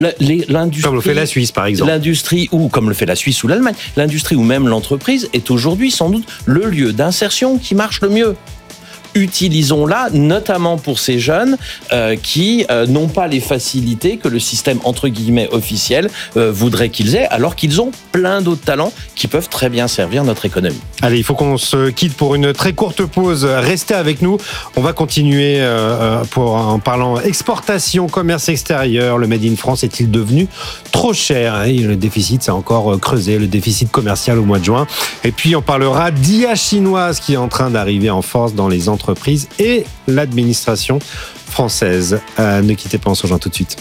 L'industrie, comme le fait la Suisse, par exemple. L'industrie, ou comme le fait la Suisse ou l'Allemagne, l'industrie ou même l'entreprise est aujourd'hui sans doute le lieu d'insertion qui marche le mieux. Utilisons-la, notamment pour ces jeunes qui n'ont pas les facilités que le système entre guillemets officiel voudrait qu'ils aient, alors qu'ils ont plein d'autres talents qui peuvent très bien servir notre économie. Allez, il faut qu'on se quitte pour une très courte pause. Restez avec nous. On va continuer en parlant exportation, commerce extérieur. Le Made in France est-il devenu trop cher ? Et le déficit s'est encore creusé, le déficit commercial au mois de juin. Et puis on parlera d'IA chinoise qui est en train d'arriver en force dans les entreprises et l'administration française. Ne quittez pas, on se rejoint tout de suite.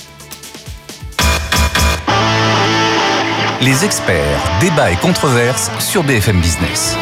Les experts, débats et controverses sur BFM Business.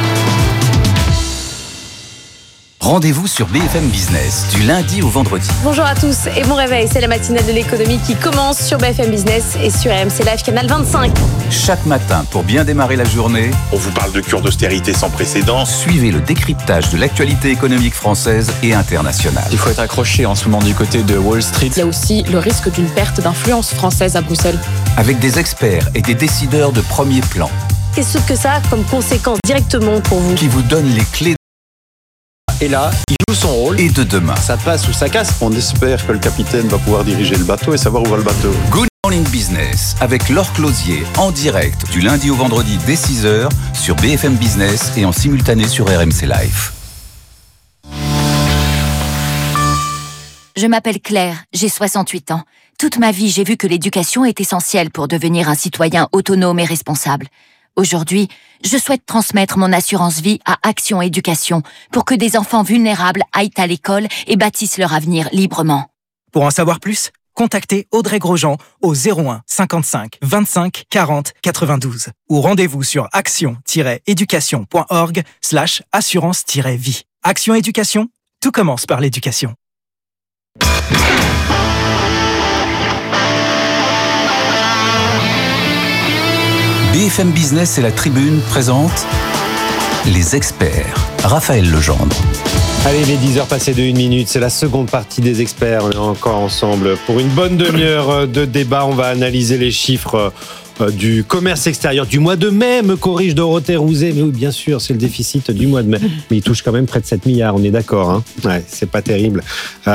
Rendez-vous sur BFM Business du lundi au vendredi. Bonjour à tous et bon réveil, c'est la matinale de l'économie qui commence sur BFM Business et sur RMC Live Canal 25. Chaque matin, pour bien démarrer la journée, on vous parle de cure d'austérité sans précédent. Suivez le décryptage de l'actualité économique française et internationale. Il faut être accroché en ce moment du côté de Wall Street. Il y a aussi le risque d'une perte d'influence française à Bruxelles. Avec des experts et des décideurs de premier plan. Qu'est-ce que ça a comme conséquence directement pour vous ? Qui vous donnent les clés. Et là, il joue son rôle. Et de demain. Ça passe ou ça casse. On espère que le capitaine va pouvoir diriger le bateau et savoir où va le bateau. Good Morning Business avec Laure Closier en direct du lundi au vendredi dès 6h sur BFM Business et en simultané sur RMC Live. Je m'appelle Claire, j'ai 68 ans. Toute ma vie, j'ai vu que l'éducation est essentielle pour devenir un citoyen autonome et responsable. Aujourd'hui, je souhaite transmettre mon assurance vie à Action Éducation pour que des enfants vulnérables aillent à l'école et bâtissent leur avenir librement. Pour en savoir plus, contactez Audrey Grosjean au 01 55 25 40 92 ou rendez-vous sur action-éducation.org/assurance-vie. Action Éducation, tout commence par l'éducation. BFM Business et la Tribune présentent les experts. Raphaël Legendre. Allez, les 10h passées de 1 minute, c'est la seconde partie des experts. On est encore ensemble pour une bonne demi-heure de débat. On va analyser les chiffres du commerce extérieur du mois de mai, me corrige Dorothée Rouzet. Mais oui, bien sûr, c'est le déficit du mois de mai. Mais il touche quand même près de 7 milliards, on est d'accord, hein. Ouais, c'est pas terrible. On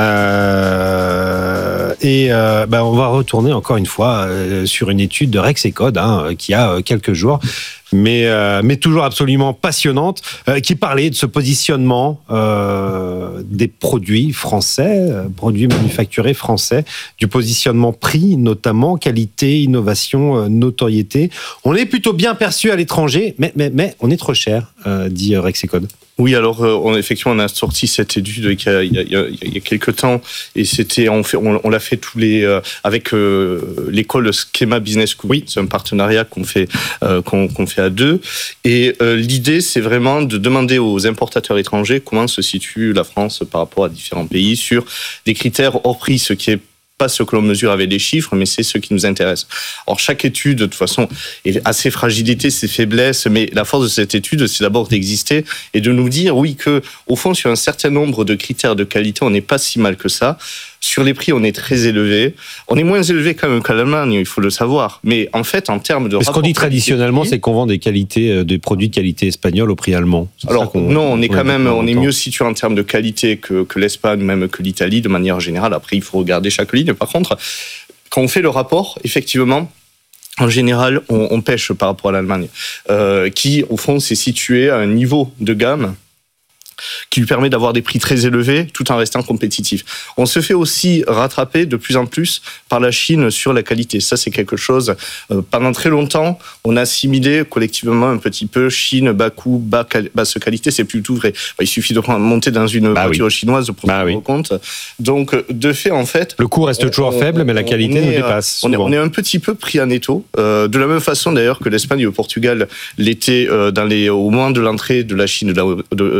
va retourner encore une fois sur une étude de Rexecode qui a quelques jours. Mais toujours absolument passionnante, qui parlait de ce positionnement des produits français, produits manufacturés français, du positionnement prix notamment, qualité, innovation, notoriété. On est plutôt bien perçu à l'étranger, mais on est trop cher, dit Rexecode. Oui, alors effectivement, on a sorti cette étude il y a quelques temps, et on l'a fait avec l'école Schema Business School. Oui. C'est un partenariat qu'on fait à deux. Et l'idée, c'est vraiment de demander aux importateurs étrangers comment se situe la France par rapport à différents pays sur des critères hors prix, ce qui est pas ce que l'on mesure avec des chiffres, mais c'est ce qui nous intéresse. Or, chaque étude, de toute façon, a ses fragilités, ses faiblesses, mais la force de cette étude, c'est d'abord d'exister et de nous dire, oui, que, au fond, sur un certain nombre de critères de qualité, on n'est pas si mal que ça. Sur les prix, on est très élevé. On est moins élevé quand même qu'à l'Allemagne, il faut le savoir. Mais en fait, en termes de... Ce qu'on dit traditionnellement, c'est qu'on vend des produits de qualité espagnole au prix allemand. Alors, non, on est mieux situé en termes de qualité que l'Espagne, même que l'Italie, de manière générale. Après, il faut regarder chaque ligne. Par contre, quand on fait le rapport, effectivement, en général, on pêche par rapport à l'Allemagne, qui, au fond, s'est situé à un niveau de gamme qui lui permet d'avoir des prix très élevés tout en restant compétitif. On se fait aussi rattraper de plus en plus par la Chine sur la qualité. Ça, c'est quelque chose... pendant très longtemps, on a assimilé collectivement un petit peu Chine, bas coût, basse qualité. C'est plus tout vrai. Il suffit de monter dans une voiture chinoise pour se rendre compte. Donc, de fait, en fait... Le coût reste toujours faible, mais la qualité nous dépasse. On est un petit peu pris en étau. De la même façon, d'ailleurs, que l'Espagne et le Portugal l'étaient au moment de l'entrée de la Chine dans l'OMC.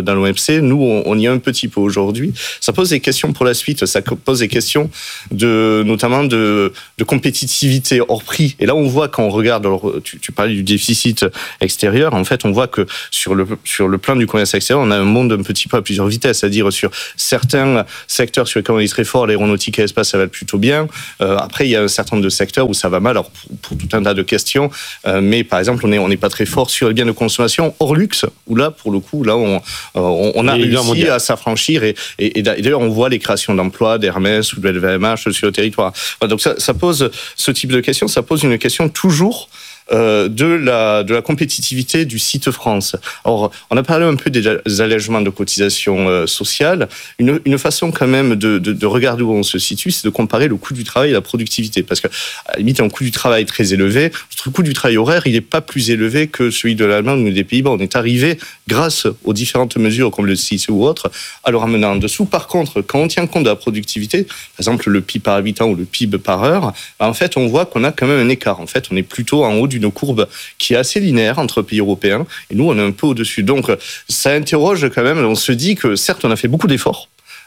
avancé. Nous, on y est un petit peu aujourd'hui. Ça pose des questions pour la suite. Ça pose des questions notamment de compétitivité hors prix. Et là, on voit quand on regarde, alors, tu parlais du déficit extérieur, en fait, on voit que sur le plan du commerce extérieur, on a un monde un petit peu à plusieurs vitesses, c'est-à-dire sur certains secteurs sur lesquels on est très fort, l'aéronautique et l'espace, ça va plutôt bien. Après, il y a un certain nombre de secteurs où ça va mal, alors pour tout un tas de questions. Mais par exemple, on n'est pas très fort sur les biens de consommation hors luxe, où là, pour le coup, là, on a réussi à s'affranchir. Et d'ailleurs, on voit les créations d'emplois d'Hermès ou de LVMH sur le territoire. Donc ça pose ce type de question, ça pose une question toujours de la compétitivité du site France. Alors, on a parlé un peu des allègements de cotisations sociales. Une façon quand même de regarder où on se situe, c'est de comparer le coût du travail et la productivité. Parce que, à la limite, un coût du travail très élevé, notre coût du travail horaire, il n'est pas plus élevé que celui de l'Allemagne ou des Pays-Bas. On est arrivé, grâce aux différentes mesures comme le CICE ou autre, à le ramener en dessous. Par contre, quand on tient compte de la productivité, par exemple le PIB par habitant ou le PIB par heure, en fait, on voit qu'on a quand même un écart. En fait, on est plutôt en haut d'une courbe qui est assez linéaire entre pays européens, et nous, on est un peu au-dessus. Donc, ça interroge quand même. On se dit que, certes, on a fait beaucoup d'efforts,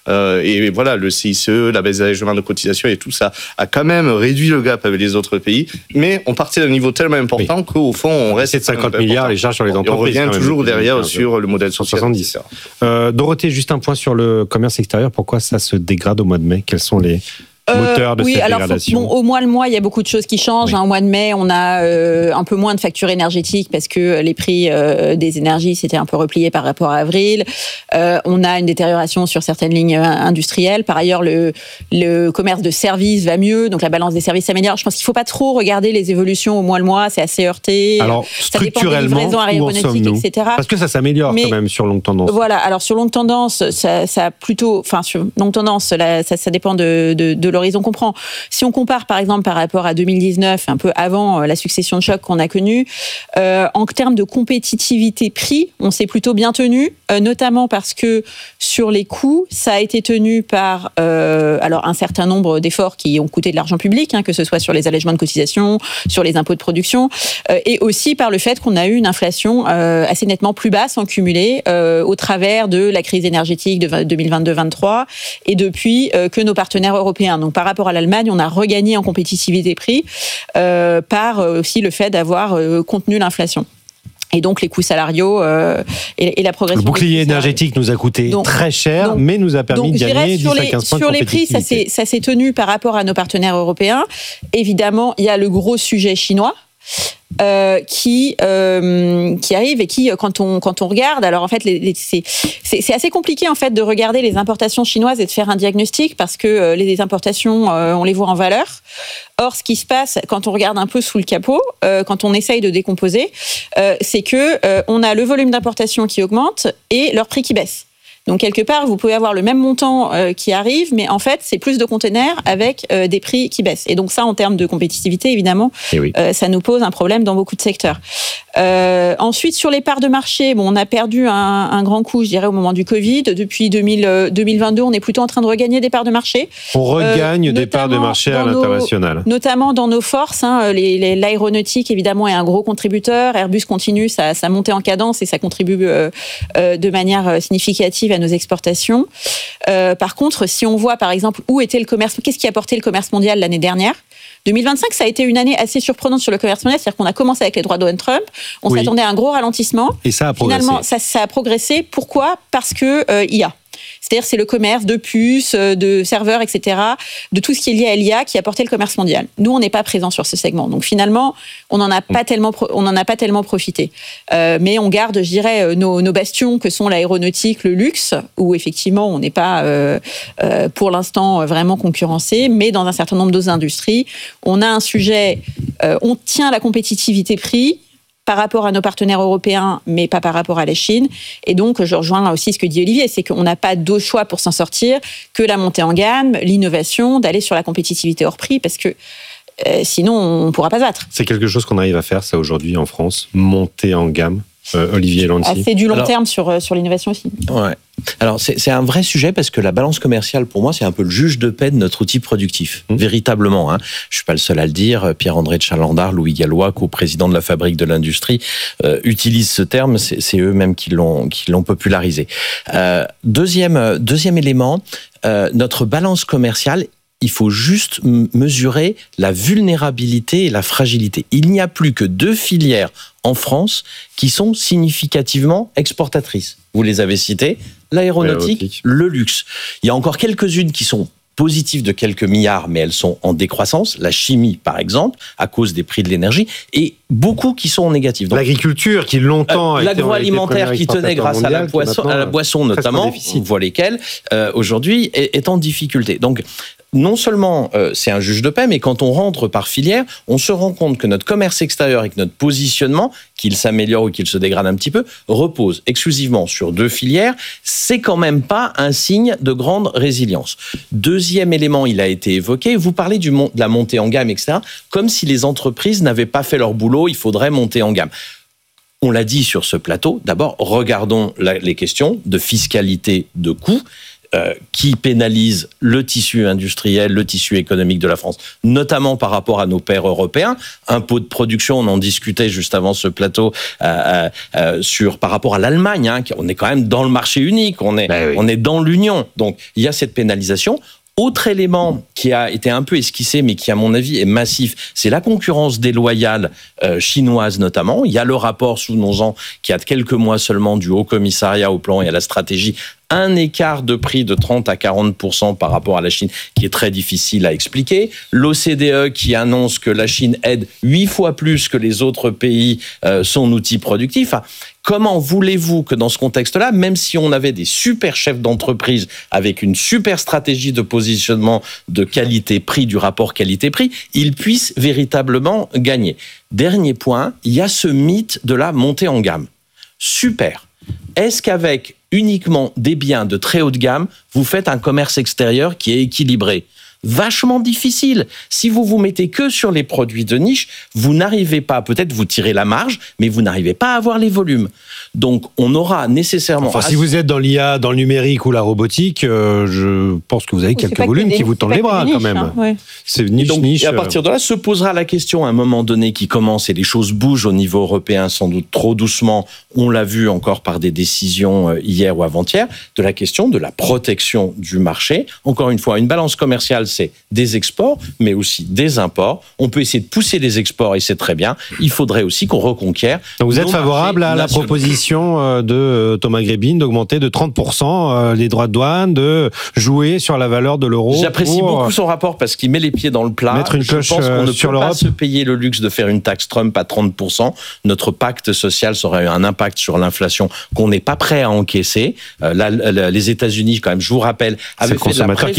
et voilà, le CICE, la baisse d'allègement de cotisation et tout ça a quand même réduit le gap avec les autres pays, mais on partait d'un niveau tellement important qu'au fond, on reste... C'est de 50 milliards les charges sur les entreprises. Et on revient toujours derrière sur le modèle social. 70. Dorothée, juste un point sur le commerce extérieur. Pourquoi ça se dégrade au mois de mai ? Quels sont les moteur de cette dégradation? Au mois le mois, il y a beaucoup de choses qui changent. Oui. Au mois de mai, on a un peu moins de factures énergétiques parce que les prix des énergies s'étaient un peu repliés par rapport à avril. On a une détérioration sur certaines lignes industrielles. Par ailleurs, le commerce de services va mieux, donc la balance des services s'améliore. Je pense qu'il ne faut pas trop regarder les évolutions au mois le mois, c'est assez heurté. Alors, structurellement, où en sommes-nous ? Etc. Parce que ça s'améliore quand même sur longue tendance. Voilà, alors sur longue tendance, ça a plutôt... Enfin, sur longue tendance, ça dépend de l'horizon qu'on prend. Si on compare, par exemple, par rapport à 2019, un peu avant la succession de chocs qu'on a connue, en termes de compétitivité prix, on s'est plutôt bien tenu, notamment parce que sur les coûts, ça a été tenu par alors un certain nombre d'efforts qui ont coûté de l'argent public, que ce soit sur les allègements de cotisations, sur les impôts de production, et aussi par le fait qu'on a eu une inflation assez nettement plus basse en cumulé au travers de la crise énergétique de 2022-23 et depuis que nos partenaires européens. Donc par rapport à l'Allemagne, on a regagné en compétitivité prix par aussi le fait d'avoir contenu l'inflation. Et donc les coûts salariaux et la progression. Le bouclier énergétique nous a coûté très cher, mais nous a permis de gagner 10 à 15 points de compétitivité. Sur les prix, ça s'est tenu par rapport à nos partenaires européens. Évidemment, il y a le gros sujet chinois. Qui arrive et qui, quand on regarde, alors en fait, c'est assez compliqué en fait de regarder les importations chinoises et de faire un diagnostic parce que les importations, on les voit en valeur. Or, ce qui se passe quand on regarde un peu sous le capot, quand on essaye de décomposer, c'est que on a le volume d'importation qui augmente et leur prix qui baisse. Donc, quelque part, vous pouvez avoir le même montant qui arrive, mais en fait, c'est plus de containers avec des prix qui baissent. Et donc ça, en termes de compétitivité, évidemment, ça nous pose un problème dans beaucoup de secteurs. Ensuite, sur les parts de marché, on a perdu un grand coup, je dirais, au moment du Covid. Depuis 2022, on est plutôt en train de regagner des parts de marché. On regagne des parts de marché à l'international. Notamment dans nos forces. L'aéronautique, évidemment, est un gros contributeur. Airbus continue sa montée en cadence et ça contribue de manière significative à nos exportations. Par contre, si on voit, par exemple, où était le commerce, qu'est-ce qui a porté le commerce mondial l'année dernière ? 2025, ça a été une année assez surprenante sur le commerce mondial, c'est-à-dire qu'on a commencé avec les droits de Donald Trump, on s'attendait à un gros ralentissement. Et ça a progressé. Finalement, ça a progressé. Pourquoi ? Parce que IA. C'est-à-dire, c'est le commerce de puces, de serveurs, etc., de tout ce qui est lié à l'IA qui a porté le commerce mondial. Nous, on n'est pas présent sur ce segment. Donc, finalement, on n'en a pas tellement profité. Mais on garde, je dirais, nos bastions que sont l'aéronautique, le luxe, où effectivement, on n'est pas, pour l'instant, vraiment concurrencé. Mais dans un certain nombre d'autres industries, on a un sujet, on tient la compétitivité prix par rapport à nos partenaires européens, mais pas par rapport à la Chine. Et donc, je rejoins aussi ce que dit Olivier, c'est qu'on n'a pas d'autre choix pour s'en sortir que la montée en gamme, l'innovation, d'aller sur la compétitivité hors prix, parce que sinon, on ne pourra pas se battre. C'est quelque chose qu'on arrive à faire, ça, aujourd'hui, en France, monter en gamme. Olivier Lanty. C'est du long terme sur l'innovation aussi. Ouais. Alors, c'est un vrai sujet parce que la balance commerciale, pour moi, c'est un peu le juge de paix de notre outil productif. Véritablement. Je ne suis pas le seul à le dire. Pierre-André de Chalandard, Louis Gallois, co-président de la Fabrique de l'Industrie, utilisent ce terme. C'est eux-mêmes qui l'ont popularisé. Deuxième élément, notre balance commerciale, il faut juste mesurer la vulnérabilité et la fragilité. Il n'y a plus que 2 filières en France qui sont significativement exportatrices. Vous les avez citées, l'aéronautique, le luxe. Il y a encore quelques-unes qui sont positives de quelques milliards, mais elles sont en décroissance. La chimie, par exemple, à cause des prix de l'énergie, et beaucoup qui sont en négatif. Donc, l'agriculture, qui longtemps a l'agroalimentaire qui tenait grâce à la boisson notamment, on voit lesquels, aujourd'hui, est en difficulté. Donc, non seulement c'est un juge de paix, mais quand on rentre par filière, on se rend compte que notre commerce extérieur et que notre positionnement, qu'il s'améliore ou qu'il se dégrade un petit peu, repose exclusivement sur 2 filières. C'est quand même pas un signe de grande résilience. Deuxième élément, il a été évoqué, vous parlez de la montée en gamme, etc., comme si les entreprises n'avaient pas fait leur boulot, il faudrait monter en gamme. On l'a dit sur ce plateau, d'abord, regardons les questions de fiscalité, de coûts, qui pénalise le tissu industriel, le tissu économique de la France, notamment par rapport à nos pairs européens. Impôt de production, on en discutait juste avant ce plateau, par rapport à l'Allemagne, on est quand même dans le marché unique, on est dans l'Union. Donc, il y a cette pénalisation. Autre élément qui a été un peu esquissé, mais qui, à mon avis, est massif, c'est la concurrence déloyale chinoise notamment. Il y a le rapport, souvenons-en, qui a quelques mois seulement du Haut Commissariat au plan et à la stratégie, un écart de prix de 30 à 40% par rapport à la Chine, qui est très difficile à expliquer. L'OCDE qui annonce que la Chine aide 8 fois plus que les autres pays son outil productif. Comment voulez-vous que dans ce contexte-là, même si on avait des super chefs d'entreprise avec une super stratégie de positionnement de qualité-prix, du rapport qualité-prix, ils puissent véritablement gagner? Dernier point, il y a ce mythe de la montée en gamme. Super. Est-ce qu'avec uniquement des biens de très haute gamme, vous faites un commerce extérieur qui est équilibré? Vachement difficile. Si vous vous mettez que sur les produits de niche, vous n'arrivez pas, peut-être vous tirez la marge, mais vous n'arrivez pas à avoir les volumes. Donc, on aura nécessairement... Enfin, si vous êtes dans l'IA, dans le numérique ou la robotique, je pense que vous avez quelques volumes qui vous tendent les bras, quand même. C'est niche. Et à partir de là, se posera la question, à un moment donné, qui commence, et les choses bougent au niveau européen, sans doute trop doucement, on l'a vu encore par des décisions hier ou avant-hier, de la question de la protection du marché. Encore une fois, une balance commerciale, c'est des exports, mais aussi des imports. On peut essayer de pousser les exports, et c'est très bien. Il faudrait aussi qu'on reconquiert. Donc vous êtes favorable à la proposition de Thomas Grébin d'augmenter de 30% les droits de douane, de jouer sur la valeur de l'euro? J'apprécie beaucoup son rapport parce qu'il met les pieds dans le plat. Mettre une cloche Je pense qu'on ne sur peut l'Europe. pas se payer le luxe de faire une taxe Trump à 30%. Notre pacte social, ça aurait eu un impact sur l'inflation qu'on n'est pas prêt à encaisser. Les États-Unis, quand même, je vous rappelle, avaient fait de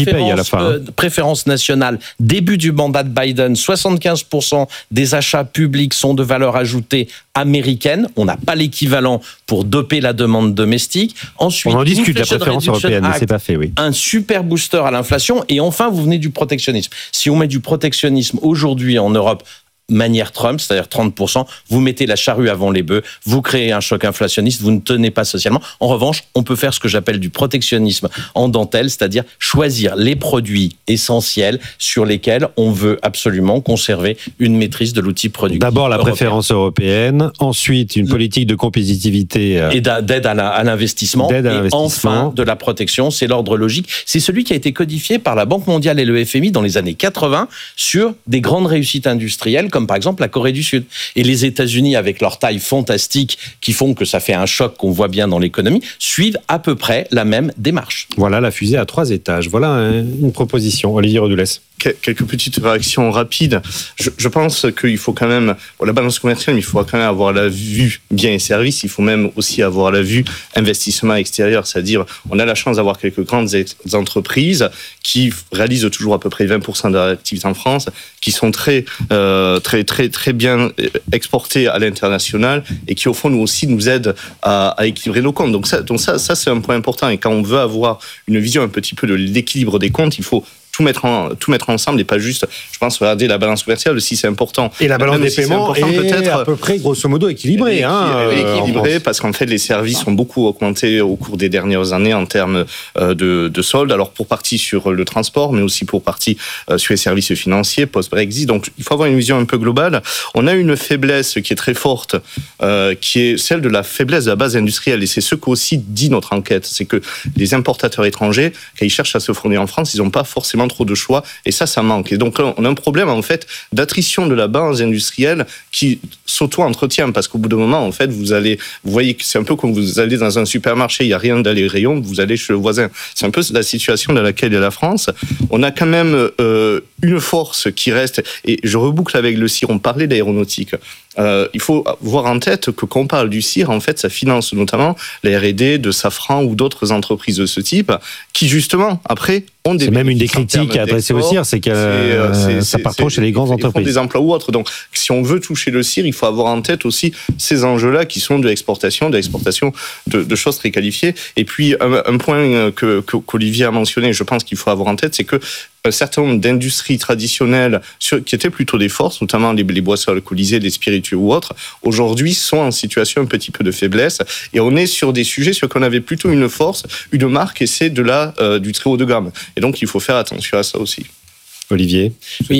la préférence nationale début du mandat de Biden. 75% des achats publics sont de valeur ajoutée américaine. On n'a pas l'équivalent pour doper la demande domestique. Ensuite, on en discute, la préférence européenne, mais c'est pas fait, oui. Un super booster à l'inflation. Et enfin, vous venez du protectionnisme. Si on met du protectionnisme aujourd'hui en Europe, manière Trump, c'est-à-dire 30%, vous mettez la charrue avant les bœufs, vous créez un choc inflationniste, vous ne tenez pas socialement. En revanche, on peut faire ce que j'appelle du protectionnisme en dentelle, c'est-à-dire choisir les produits essentiels sur lesquels on veut absolument conserver une maîtrise de l'outil productif. D'abord la préférence européenne, ensuite une politique de compétitivité et d'aide à l'investissement, et enfin de la protection. C'est l'ordre logique. C'est celui qui a été codifié par la Banque mondiale et le FMI dans les années 80 sur des grandes réussites industrielles, comme par exemple la Corée du Sud. Et les États-Unis, avec leur taille fantastique, qui font que ça fait un choc qu'on voit bien dans l'économie, suivent à peu près la même démarche. Voilà la fusée à 3 étages. Voilà une proposition. Olivier Redoules. Quelques petites réactions rapides. Je pense qu'il faut quand même, pour la balance commerciale, il faut quand même avoir la vue biens et services. Il faut même aussi avoir la vue investissement extérieur. C'est-à-dire, on a la chance d'avoir quelques grandes entreprises qui réalisent toujours à peu près 20% de leur activité en France, qui sont très bien exportées à l'international et qui, au fond, nous aussi nous aident à équilibrer nos comptes. Donc ça, c'est un point important. Et quand on veut avoir une vision un petit peu de l'équilibre des comptes, il faut tout mettre ensemble et pas juste, je pense, regarder la balance commerciale aussi, c'est important. Et la balance des paiements est peut-être à peu près, grosso modo, équilibrée. Équilibrée, parce qu'en fait, les services ont beaucoup augmenté au cours des dernières années en termes de soldes. Alors, pour partie sur le transport, mais aussi pour partie sur les services financiers, post-Brexit. Donc, il faut avoir une vision un peu globale. On a une faiblesse qui est très forte, qui est celle de la faiblesse de la base industrielle. Et c'est ce qu'aussi dit notre enquête. C'est que les importateurs étrangers, quand ils cherchent à se fournir en France, ils n'ont pas forcément trop de choix, et ça manque. Et donc on a un problème en fait d'attrition de la base industrielle qui s'auto-entretient, parce qu'au bout d'un moment en fait vous voyez que c'est un peu comme vous allez dans un supermarché, il n'y a rien dans les rayons, vous allez chez le voisin. C'est un peu la situation dans laquelle est la France. On a quand même une force qui reste, et je reboucle avec le CIR, on parlait d'aéronautique. Il faut voir en tête que quand on parle du CIR, en fait, ça finance notamment la R&D de Safran ou d'autres entreprises de ce type, qui justement, après, ont des... C'est même une des critiques à adresser au CIR, c'est que ça part trop chez les grandes entreprises. Des emplois ou autres. Donc, si on veut toucher le CIR, il faut avoir en tête aussi ces enjeux-là qui sont de l'exportation de choses très qualifiées. Et puis, un point qu'Olivier a mentionné, je pense qu'il faut avoir en tête, c'est que un certain nombre d'industries traditionnelles qui étaient plutôt des forces, notamment les boissons alcoolisées, les spiritueux ou autres, aujourd'hui sont en situation un petit peu de faiblesse. Et on est sur des sujets sur lesquels on avait plutôt une force, une marque, et c'est du très haut de gamme. Et donc, il faut faire attention à ça aussi. Olivier, oui,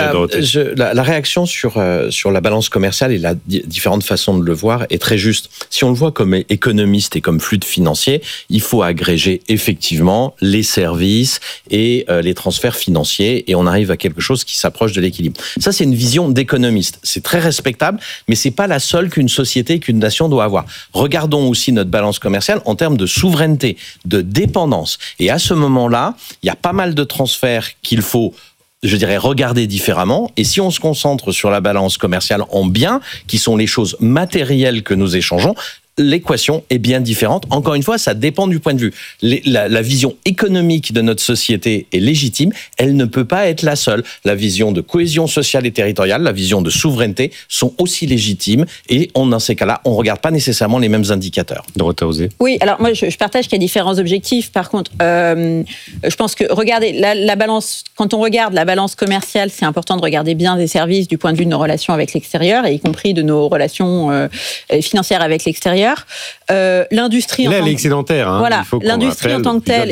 la réaction sur la balance commerciale et la différentes façons de le voir est très juste. Si on le voit comme économiste et comme fluide financier, il faut agréger effectivement les services et les transferts financiers, et on arrive à quelque chose qui s'approche de l'équilibre. Ça, c'est une vision d'économiste. C'est très respectable, mais c'est pas la seule qu'une société, qu'une nation doit avoir. Regardons aussi notre balance commerciale en termes de souveraineté, de dépendance. Et à ce moment-là, il y a pas mal de transferts qu'il faut, je dirais, regarder différemment. Et si on se concentre sur la balance commerciale en biens, qui sont les choses matérielles que nous échangeons, l'équation est bien différente. Encore une fois, ça dépend du point de vue. La vision économique de notre société est légitime. Elle ne peut pas être la seule. La vision de cohésion sociale et territoriale, la vision de souveraineté sont aussi légitimes. Et dans ces cas-là, on ne regarde pas nécessairement les mêmes indicateurs. Dorothée Osé. Oui, alors moi, je partage qu'il y a différents objectifs. Par contre, je pense que, regardez, la balance, quand on regarde la balance commerciale, c'est important de regarder biens et services du point de vue de nos relations avec l'extérieur, et y compris de nos relations financières avec l'extérieur. L'industrie là, elle est excédentaire. Voilà, l'industrie en tant que telle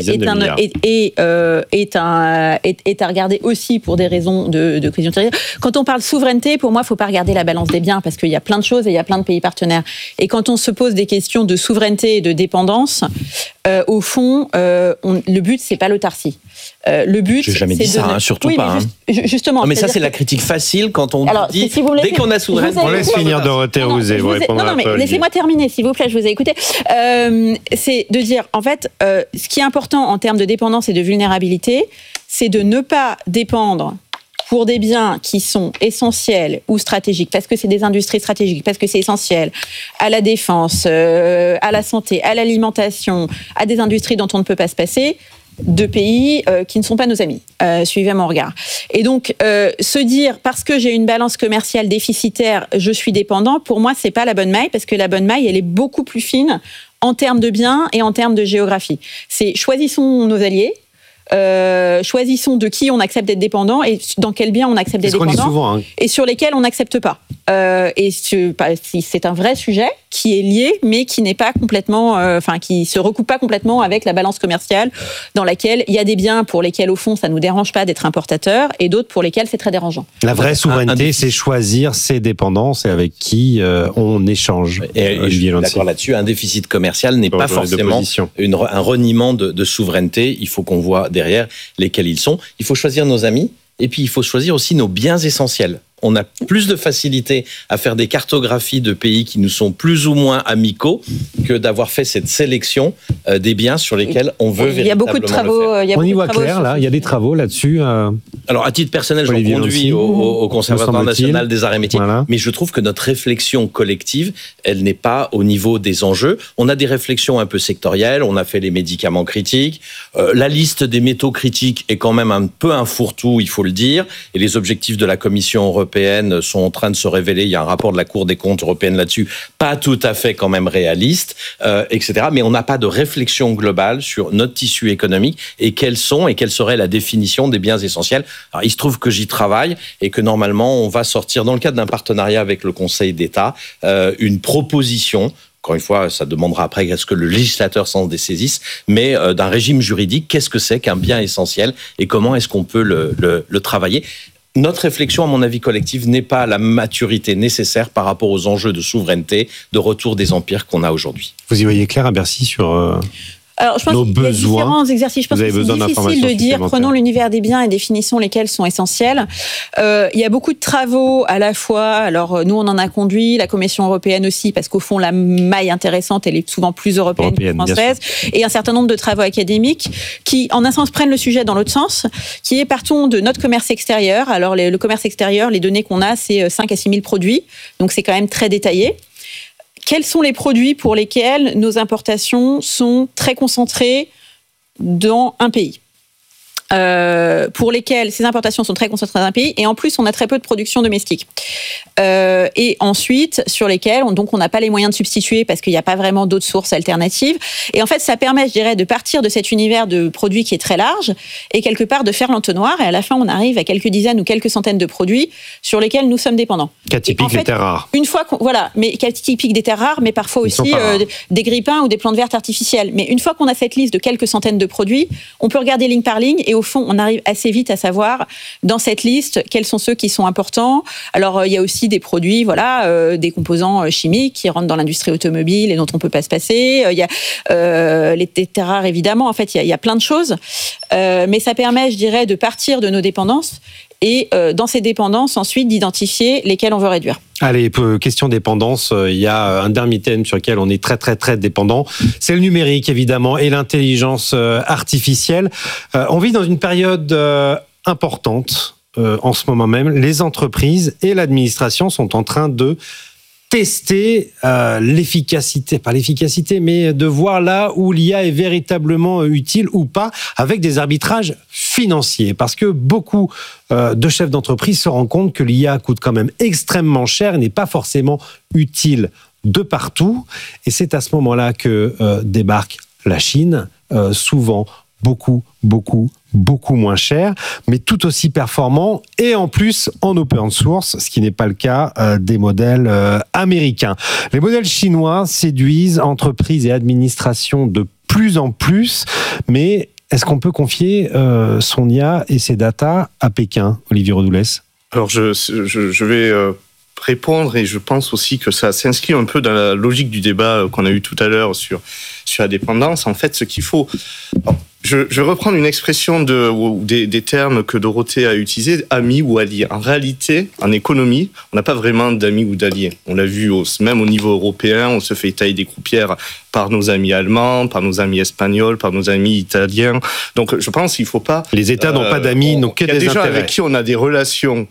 est à regarder aussi pour des raisons de cohésion territoriale. Quand on parle souveraineté, pour moi, il ne faut pas regarder la balance des biens, parce qu'il y a plein de choses et il y a plein de pays partenaires. Et quand on se pose des questions de souveraineté et de dépendance, au fond, le but, c'est pas l'autarcie. Le but, j'ai jamais dit ça, surtout pas. Justement. Non, mais ça, c'est la critique facile quand on dit dès qu'on a souveraineté. On laisse finir Dorothée Osé. Non, mais laissez-moi terminer, s'il vous plaît, je vous ai écouté. C'est de dire, en fait, ce qui est important en termes de dépendance et de vulnérabilité, c'est de ne pas dépendre pour des biens qui sont essentiels ou stratégiques, parce que c'est des industries stratégiques, parce que c'est essentiel à la défense, à la santé, à l'alimentation, à des industries dont on ne peut pas se passer, de pays qui ne sont pas nos amis. Suivez mon regard. Et donc, se dire, parce que j'ai une balance commerciale déficitaire, je suis dépendant, pour moi, c'est pas la bonne maille, parce que la bonne maille, elle est beaucoup plus fine en termes de biens et en termes de géographie. C'est choisissons nos alliés, choisissons de qui on accepte d'être dépendant et dans quel bien on accepte d'être dépendant, souvent, et sur lesquels on n'accepte pas. Et c'est un vrai sujet qui est lié, mais qui n'est pas complètement, qui se recoupe pas complètement avec la balance commerciale, dans laquelle il y a des biens pour lesquels au fond ça nous dérange pas d'être importateur, et d'autres pour lesquels c'est très dérangeant. La vraie souveraineté, c'est choisir ses dépendances et avec qui on échange. Et je suis d'accord là-dessus. Un déficit commercial n'est pas forcément un reniement de souveraineté. Il faut qu'on voit derrière lesquels ils sont. Il faut choisir nos amis, et puis il faut choisir aussi nos biens essentiels. On a plus de facilité à faire des cartographies de pays qui nous sont plus ou moins amicaux que d'avoir fait cette sélection des biens sur lesquels on veut véritablement. Il y a beaucoup de travaux. On y voit clair, là. Il y a des travaux là-dessus. Alors, à titre personnel, j'en conduis au Conservatoire national des arts et métiers. Voilà. Mais je trouve que notre réflexion collective, elle n'est pas au niveau des enjeux. On a des réflexions un peu sectorielles. On a fait les médicaments critiques. La liste des métaux critiques est quand même un peu un fourre-tout, il faut le dire. Et les objectifs de la Commission européenne européennes sont en train de se révéler, il y a un rapport de la Cour des comptes européenne là-dessus, pas tout à fait quand même réaliste, etc. Mais on n'a pas de réflexion globale sur notre tissu économique et quelle serait la définition des biens essentiels. Alors, il se trouve que j'y travaille et que normalement, on va sortir, dans le cadre d'un partenariat avec le Conseil d'État, une proposition. Encore une fois, ça demandera après est-ce que le législateur s'en dessaisisse, mais d'un régime juridique, qu'est-ce que c'est qu'un bien essentiel et comment est-ce qu'on peut le travailler. Notre réflexion, à mon avis, collective, n'est pas à la maturité nécessaire par rapport aux enjeux de souveraineté, de retour des empires qu'on a aujourd'hui. Vous y voyez clair à Bercy sur... Alors, je pense qu'il y a différents exercices. Je pense que c'est difficile de dire, prenons l'univers des biens et définissons lesquels sont essentiels. Il y a beaucoup de travaux à la fois. Alors, nous, on en a conduit, la Commission européenne aussi, parce qu'au fond, la maille intéressante, elle est souvent plus européenne que française. Et un certain nombre de travaux académiques qui, en un sens, prennent le sujet dans l'autre sens, qui est partons de notre commerce extérieur. Alors, le commerce extérieur, les données qu'on a, c'est 5 à 6 000 produits. Donc, c'est quand même très détaillé. Quels sont les produits pour lesquels nos importations sont très concentrées dans un pays ? Pour lesquels ces importations sont très concentrées dans un pays, et en plus on a très peu de production domestique. Et ensuite, sur lesquels on n'a pas les moyens de substituer parce qu'il n'y a pas vraiment d'autres sources alternatives. Et en fait, ça permet, je dirais, de partir de cet univers de produits qui est très large et quelque part de faire l'entonnoir. Et à la fin, on arrive à quelques dizaines ou quelques centaines de produits sur lesquels nous sommes dépendants. Cas typique des terres rares. Une fois cas typique des terres rares, mais parfois aussi des grippins ou des plantes vertes artificielles. Mais une fois qu'on a cette liste de quelques centaines de produits, on peut regarder ligne par ligne et au fond, on arrive assez vite à savoir dans cette liste quels sont ceux qui sont importants. Alors, il y a aussi des produits, des composants chimiques qui rentrent dans l'industrie automobile et dont on peut pas se passer. Il y a les terres rares, évidemment. En fait, il y a plein de choses. Mais ça permet, je dirais, de partir de nos dépendances et dans ces dépendances, ensuite, d'identifier lesquelles on veut réduire. Allez, question dépendance, il y a un dernier thème sur lequel on est très très très dépendant, c'est le numérique évidemment et l'intelligence artificielle. On vit dans une période importante en ce moment même. Les entreprises et l'administration sont en train de tester l'efficacité, pas l'efficacité, mais de voir là où l'IA est véritablement utile ou pas, avec des arbitrages financiers. Parce que beaucoup de chefs d'entreprise se rendent compte que l'IA coûte quand même extrêmement cher et n'est pas forcément utile de partout. Et c'est à ce moment-là que débarque la Chine, souvent beaucoup moins cher, mais tout aussi performant et en plus en open source, ce qui n'est pas le cas des modèles américains. Les modèles chinois séduisent entreprises et administrations de plus en plus, mais est-ce qu'on peut confier son IA et ses data à Pékin, Olivier Rodoulès ? Alors je vais répondre et je pense aussi que ça s'inscrit un peu dans la logique du débat qu'on a eu tout à l'heure sur la dépendance. En fait, ce qu'il faut... Je vais reprendre une expression des termes que Dorothée a utilisés, amis ou alliés. En réalité, en économie, on n'a pas vraiment d'amis ou d'alliés. On l'a vu même au niveau européen, on se fait tailler des croupières par nos amis allemands, par nos amis espagnols, par nos amis italiens. Donc, je pense qu'il ne faut pas... Les États n'ont pas d'amis, n'ont que des intérêts. Il y a des gens avec qui on a des relations,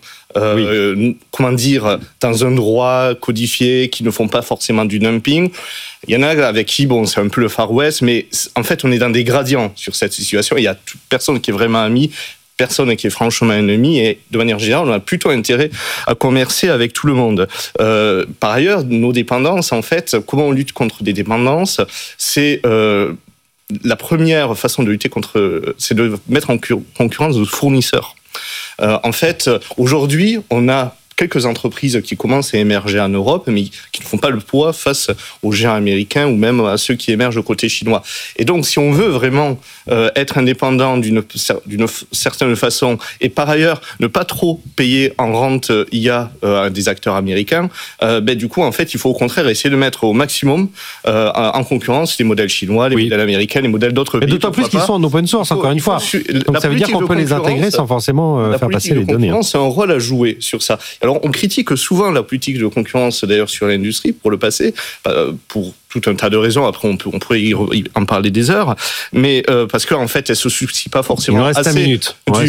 dans un droit codifié, qui ne font pas forcément du dumping. Il y en a avec qui, c'est un peu le Far West, mais en fait, on est dans des gradients sur cette situation. Il y a toute personne qui est vraiment amie, personne qui est franchement ennemi, et de manière générale, on a plutôt intérêt à commercer avec tout le monde. Par ailleurs, nos dépendances, en fait, comment on lutte contre des dépendances, c'est... la première façon de lutter c'est de mettre en concurrence nos fournisseurs. En fait, aujourd'hui, on a quelques entreprises qui commencent à émerger en Europe, mais qui ne font pas le poids face aux géants américains ou même à ceux qui émergent côté chinois. Et donc, si on veut vraiment être indépendant d'une certaine façon, et par ailleurs ne pas trop payer en rente IA à des acteurs américains, du coup, en fait, il faut au contraire essayer de mettre au maximum en concurrence les modèles chinois, les modèles américains, les modèles d'autres pays. Et d'autant plus qu'ils sont en open source, encore une fois. Donc ça veut dire qu'on peut les intégrer sans forcément faire passer les données. C'est un rôle à jouer sur ça. Alors, on critique souvent la politique de concurrence, d'ailleurs, sur l'industrie, pour le passé, pour tout un tas de raisons. Après, on pourrait en parler des heures, mais parce qu'en fait, elle se soucie pas forcément assez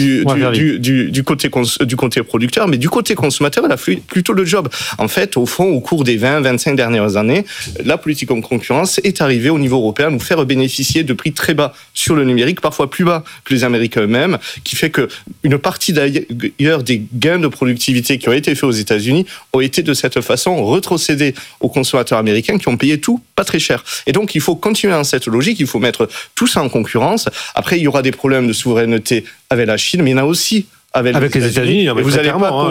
du côté producteur, mais du côté consommateur, elle a plutôt le job. En fait, au fond, au cours des 20-25 dernières années, la politique en concurrence est arrivée au niveau européen à nous faire bénéficier de prix très bas sur le numérique, parfois plus bas que les Américains eux-mêmes, qui fait que une partie d'ailleurs des gains de productivité qui ont été faits aux États-Unis ont été de cette façon retrocédés aux consommateurs américains qui ont payé tout pas très cher. Et donc, il faut continuer dans cette logique, il faut mettre tout ça en concurrence. Après, il y aura des problèmes de souveraineté avec la Chine, mais il y en a aussi avec les États-Unis. Vous n'allez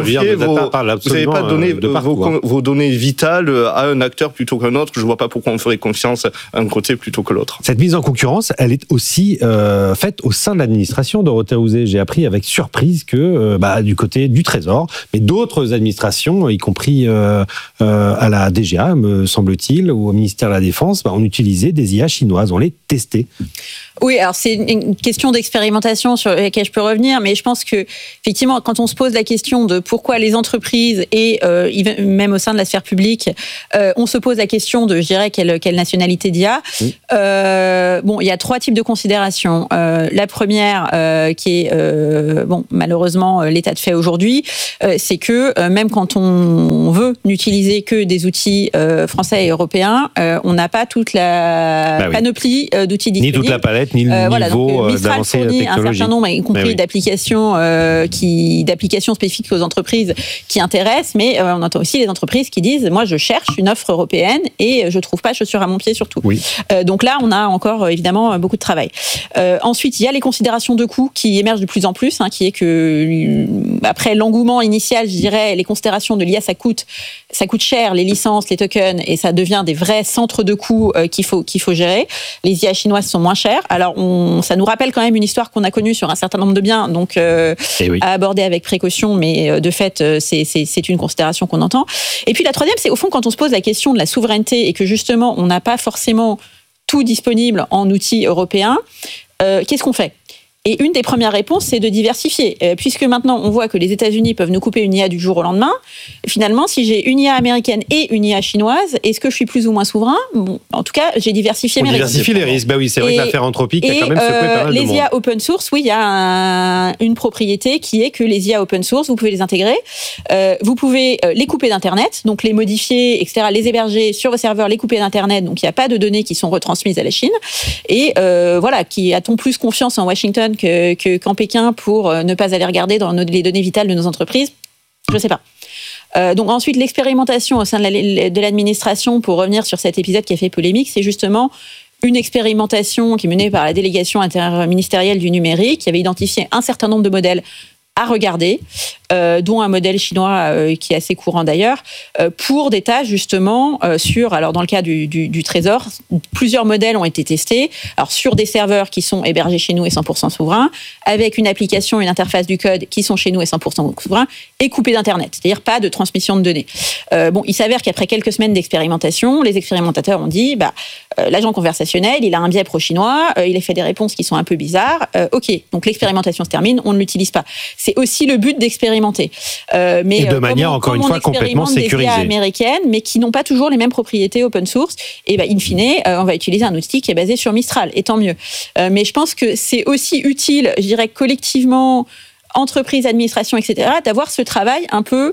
pas donner vos données vitales à un acteur plutôt qu'un autre. Je ne vois pas pourquoi on ferait confiance à un côté plutôt que l'autre. Cette mise en concurrence, elle est aussi faite au sein de l'administration. Dorothée Rouzet, j'ai appris avec surprise que du côté du Trésor, mais d'autres administrations, y compris à la DGA, me semble-t-il, ou au ministère de la Défense, on utilisait des IA chinoises, on les testait. Oui, alors c'est une question d'expérimentation sur laquelle je peux revenir, mais je pense que effectivement, quand on se pose la question de pourquoi les entreprises et même au sein de la sphère publique, on se pose la question de, je dirais, quelle nationalité d'IA. Oui. Il y a 3 types de considérations. La première, qui est malheureusement l'état de fait aujourd'hui, c'est que même quand on veut n'utiliser que des outils français et européens, on n'a pas toute la panoplie d'outils disponibles. Ni toute la palette, ni le niveau d'avancée technologique. Un certain nombre, y compris d'applications spécifiques aux entreprises qui intéressent, mais on entend aussi les entreprises qui disent « moi je cherche une offre européenne et je trouve pas chaussure à mon pied surtout ». Oui. Donc là, on a encore évidemment beaucoup de travail. Ensuite, il y a les considérations de coûts qui émergent de plus en plus, qui est que après l'engouement initial, je dirais, les considérations de l'IA, ça coûte cher, les licences, les tokens, et ça devient des vrais centres de coûts qu'il faut gérer. Les IA chinoises sont moins chères. Alors, ça nous rappelle quand même une histoire qu'on a connue sur un certain nombre de biens, donc à aborder avec précaution, mais de fait, c'est une considération qu'on entend. Et puis la troisième, c'est au fond quand on se pose la question de la souveraineté et que justement, on n'a pas forcément tout disponible en outils européens, qu'est-ce qu'on fait ? Et une des premières réponses, c'est de diversifier. Puisque maintenant, on voit que les États-Unis peuvent nous couper une IA du jour au lendemain. Finalement, si j'ai une IA américaine et une IA chinoise, est-ce que je suis plus ou moins souverain ? Bon, en tout cas, j'ai diversifié mes risques. On diversifie les risques. Oui, c'est vrai que l'affaire Anthropic a quand même secoué pas mal de monde. Les IA open source, oui, il y a une propriété qui est que les IA open source, vous pouvez les intégrer. Vous pouvez les couper d'Internet, donc les modifier, etc., les héberger sur vos serveurs, les couper d'Internet. Donc, il n'y a pas de données qui sont retransmises à la Chine. Et qui a-t-on plus confiance en Washington qu'en Pékin pour ne pas aller regarder dans les données vitales de nos entreprises ? Je ne sais pas. Donc ensuite, l'expérimentation au sein de l'administration, pour revenir sur cet épisode qui a fait polémique, c'est justement une expérimentation qui est menée par la délégation interministérielle du numérique, qui avait identifié un certain nombre de modèles à regarder, dont un modèle chinois qui est assez courant d'ailleurs, pour des tâches justement alors dans le cas du Trésor, plusieurs modèles ont été testés, alors sur des serveurs qui sont hébergés chez nous et 100% souverains, avec une application, une interface du code qui sont chez nous et 100% souverains, et coupés d'Internet, c'est-à-dire pas de transmission de données. Il s'avère qu'après quelques semaines d'expérimentation, les expérimentateurs ont dit, l'agent conversationnel, il a un biais pro-chinois, il a fait des réponses qui sont un peu bizarres, ok, donc l'expérimentation se termine, on ne l'utilise pas. C'est aussi le but d'expérimenter. Mais et de manière, encore une fois, complètement sécurisée. Des IA américaines, mais qui n'ont pas toujours les mêmes propriétés open source. Et in fine, on va utiliser un outil qui est basé sur Mistral, et tant mieux. Mais je pense que c'est aussi utile, je dirais, collectivement, entreprises, administrations, etc., d'avoir ce travail un peu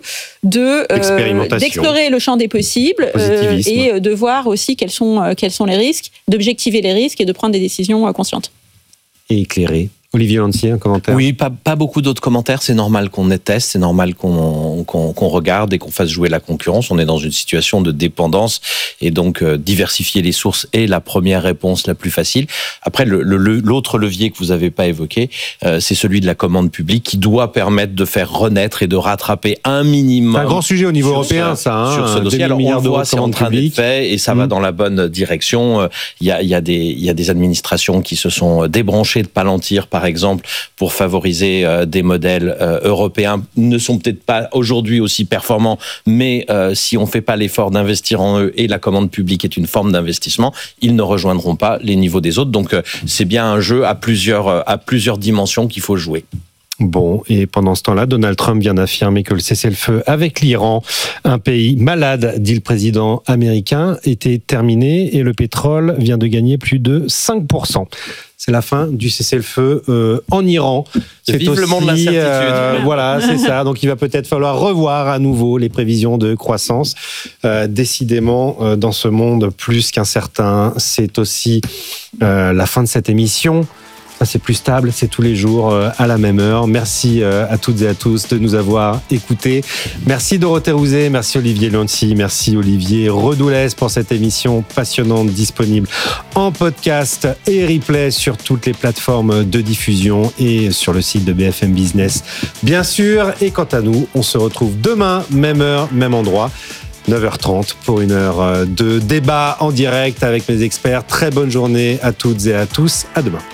d'explorer le champ des possibles et de voir aussi quels sont les risques, d'objectiver les risques et de prendre des décisions conscientes. Et éclairer. Olivier Lantier, un commentaire ? Oui, pas beaucoup d'autres commentaires. C'est normal qu'on les teste, c'est normal qu'on regarde et qu'on fasse jouer la concurrence. On est dans une situation de dépendance et donc diversifier les sources est la première réponse la plus facile. Après, l'autre levier que vous n'avez pas évoqué, c'est celui de la commande publique qui doit permettre de faire renaître et de rattraper un minimum. C'est un grand sujet au niveau européen, ça. Sur ce dossier, alors on le voit, c'est en train d'être fait et ça va dans la bonne direction. Il y a des administrations qui se sont débranchées de Palantir, par exemple, pour favoriser des modèles européens, ne sont peut-être pas aujourd'hui aussi performants, mais si on ne fait pas l'effort d'investir en eux, et la commande publique est une forme d'investissement, ils ne rejoindront pas les niveaux des autres. Donc c'est bien un jeu à plusieurs dimensions qu'il faut jouer. Bon, et pendant ce temps-là, Donald Trump vient d'affirmer que le cessez-le-feu avec l'Iran, un pays malade, dit le président américain, était terminé et le pétrole vient de gagner plus de 5%. C'est la fin du cessez-le-feu en Iran. C'est vive le monde de l'incertitude. Voilà, c'est ça. Donc il va peut-être falloir revoir à nouveau les prévisions de croissance. Décidément, dans ce monde plus qu'incertain, c'est aussi la fin de cette émission. Ça, c'est plus stable, c'est tous les jours à la même heure. Merci à toutes et à tous de nous avoir écoutés. Merci Dorothée Rouzet, merci Olivier Lanty, merci Olivier Redoulès pour cette émission passionnante disponible en podcast et replay sur toutes les plateformes de diffusion et sur le site de BFM Business, bien sûr. Et quant à nous, on se retrouve demain, même heure, même endroit. 9h30 pour une heure de débat en direct avec mes experts. Très bonne journée à toutes et à tous. À demain.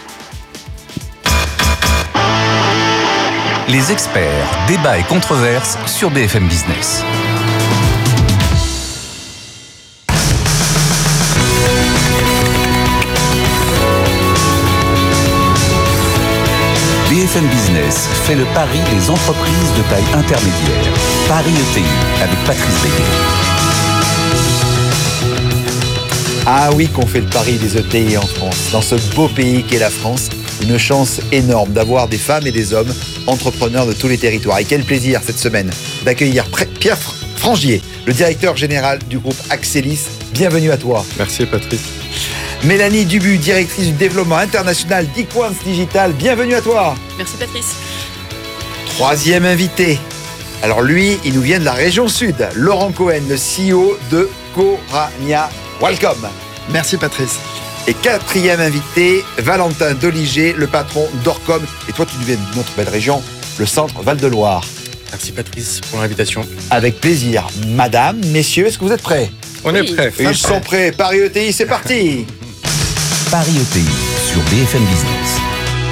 Les experts, débats et controverses sur BFM Business. BFM Business fait le pari des entreprises de taille intermédiaire. Paris ETI avec Patrice Béguet. Ah oui, qu'on fait le pari des ETI en France, dans ce beau pays qu'est la France. Une chance énorme d'avoir des femmes et des hommes entrepreneurs de tous les territoires. Et quel plaisir cette semaine d'accueillir Pierre Frangier, le directeur général du groupe Axelis. Bienvenue à toi. Merci Patrice. Mélanie Dubu, directrice du développement international d'Equance Digital. Bienvenue à toi. Merci Patrice. Troisième invité. Alors lui, il nous vient de la région sud. Laurent Cohen, le CEO de Corania. Welcome. Merci Patrice. Et quatrième invité, Valentin Doliger, le patron d'Orcom. Et toi, tu viens de notre belle région, le centre Val-de-Loire. Merci Patrice pour l'invitation. Avec plaisir. Madame, messieurs, est-ce que vous êtes prêts ? On est prêts. Ils sont prêts. Paris ETI, c'est parti. Paris ETI sur BFM Business.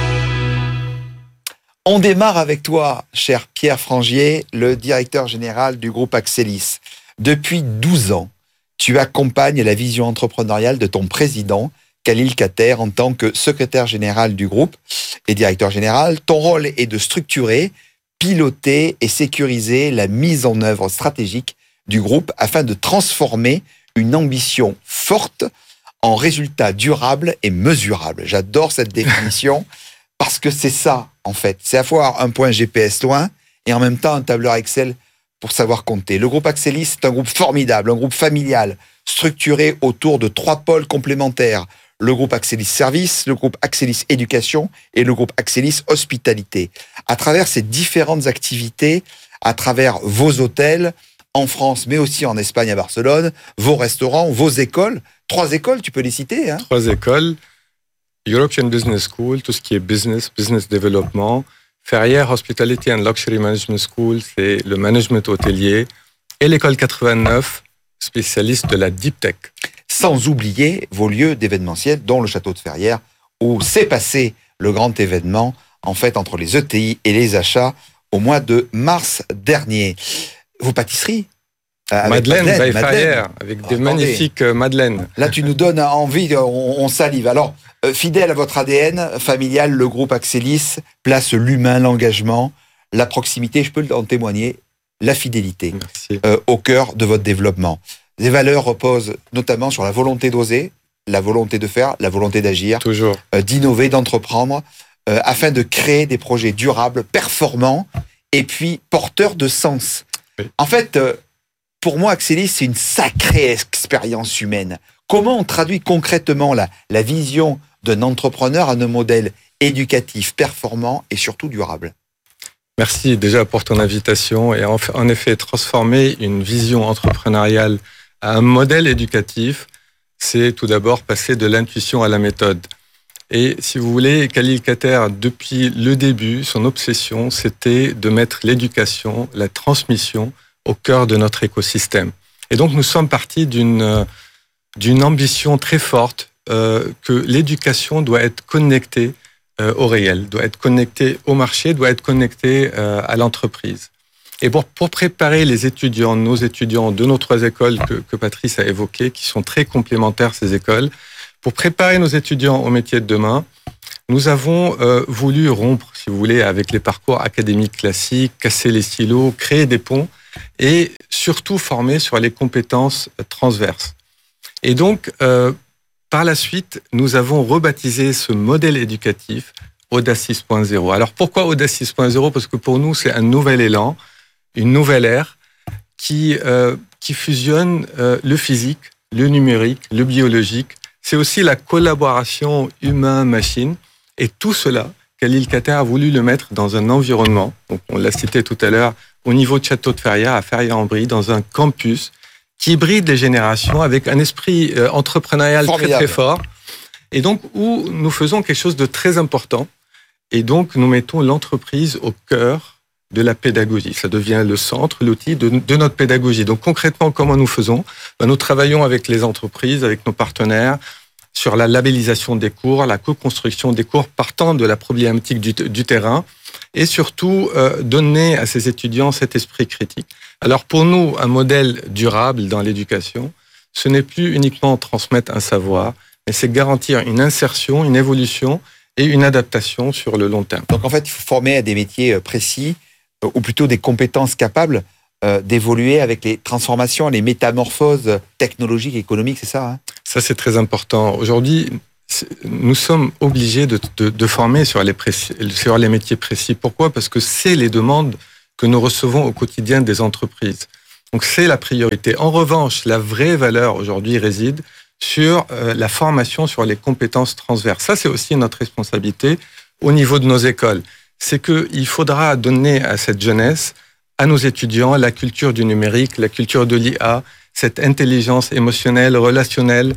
On démarre avec toi, cher Pierre Frangier, le directeur général du groupe Axelis. Depuis 12 ans, tu accompagnes la vision entrepreneuriale de ton président, Khalil Kater, en tant que secrétaire général du groupe et directeur général. Ton rôle est de structurer, piloter et sécuriser la mise en œuvre stratégique du groupe afin de transformer une ambition forte en résultats durables et mesurables. J'adore cette définition parce que c'est ça, en fait. C'est avoir un point GPS loin et en même temps un tableur Excel pour savoir compter. Le groupe Axelis, c'est un groupe formidable, un groupe familial, structuré autour de 3 pôles complémentaires. Le groupe Axelis Service, le groupe Axelis Éducation et le groupe Axelis Hospitalité. À travers ces différentes activités, à travers vos hôtels, en France, mais aussi en Espagne, à Barcelone, vos restaurants, vos écoles, 3 écoles, tu peux les citer. 3 écoles, European Business School, tout ce qui est business développement, Ferrières Hospitality and Luxury Management School, c'est le management hôtelier, et l'école 89, spécialiste de la Deep Tech. Sans oublier vos lieux d'événementiel, dont le château de Ferrières, où s'est passé le grand événement, en fait, entre les ETI et les achats, au mois de mars dernier. Vos pâtisseries Madeleine by Ferrières, avec des magnifiques madeleines. Là, tu nous donnes envie, on salive. Alors, fidèle à votre ADN familial, le groupe Axelis place l'humain, l'engagement, la proximité, je peux en témoigner, la fidélité au cœur de votre développement. Les valeurs reposent notamment sur la volonté d'oser, la volonté de faire, la volonté d'agir, toujours, d'innover, d'entreprendre, afin de créer des projets durables, performants et puis porteurs de sens. Oui. En fait, pour moi, Axelis, c'est une sacrée expérience humaine. Comment on traduit concrètement la vision d'un entrepreneur en un modèle éducatif, performant et surtout durable ? Merci déjà pour ton invitation et en effet, transformer une vision entrepreneuriale à un modèle éducatif, c'est tout d'abord passer de l'intuition à la méthode. Et si vous voulez, Khalil Kater, depuis le début, son obsession, c'était de mettre l'éducation, la transmission au cœur de notre écosystème. Et donc, nous sommes partis d'une ambition très forte que l'éducation doit être connectée au réel, doit être connectée au marché, doit être connectée à l'entreprise. Et pour préparer les étudiants, nos étudiants de nos 3 écoles que Patrice a évoquées, qui sont très complémentaires, ces écoles, pour préparer nos étudiants au métier de demain, nous avons voulu rompre, si vous voulez, avec les parcours académiques classiques, casser les silos, créer des ponts et surtout former sur les compétences transverses. Et donc, par la suite, nous avons rebaptisé ce modèle éducatif Audace 6.0. Alors pourquoi Audace 6.0 ? Parce que pour nous, c'est un nouvel élan, une nouvelle ère qui fusionne le physique, le numérique, le biologique. C'est aussi la collaboration humain-machine. Et tout cela, Khalil Kater a voulu le mettre dans un environnement, donc on l'a cité tout à l'heure, au niveau de Château de Feria, à Feria-en-Brie, dans un campus qui hybride les générations avec un esprit entrepreneurial très très fort. Et donc, où nous faisons quelque chose de très important. Et donc, nous mettons l'entreprise au cœur de la pédagogie. Ça devient le centre, l'outil de notre pédagogie. Donc, concrètement, comment nous faisons ? Nous travaillons avec les entreprises, avec nos partenaires, sur la labellisation des cours, la co-construction des cours partant de la problématique du terrain et surtout donner à ces étudiants cet esprit critique. Alors pour nous, un modèle durable dans l'éducation, ce n'est plus uniquement transmettre un savoir, mais c'est garantir une insertion, une évolution et une adaptation sur le long terme. Donc en fait, il faut former à des métiers précis ou plutôt des compétences capables d'évoluer avec les transformations, les métamorphoses technologiques, économiques, c'est ça, hein ? Ça, c'est très important. Aujourd'hui, nous sommes obligés de former sur les métiers précis. Pourquoi ? Parce que c'est les demandes que nous recevons au quotidien des entreprises. Donc, c'est la priorité. En revanche, la vraie valeur aujourd'hui réside sur la formation sur les compétences transverses. Ça, c'est aussi notre responsabilité au niveau de nos écoles. C'est qu'il faudra donner à cette jeunesse, à nos étudiants, la culture du numérique, la culture de l'IA, cette intelligence émotionnelle, relationnelle,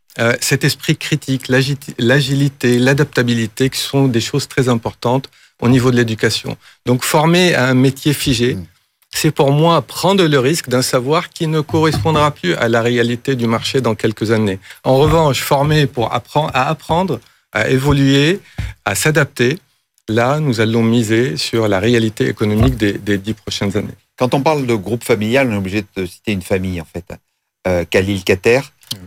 cet esprit critique, l'agilité, l'adaptabilité, qui sont des choses très importantes au niveau de l'éducation. Donc, former à un métier figé, c'est pour moi prendre le risque d'un savoir qui ne correspondra plus à la réalité du marché dans quelques années. En revanche, former pour apprendre, à évoluer, à s'adapter, là, nous allons miser sur la réalité économique des 10 prochaines années. Quand on parle de groupe familial, on est obligé de citer une famille, en fait. Khalil Kater.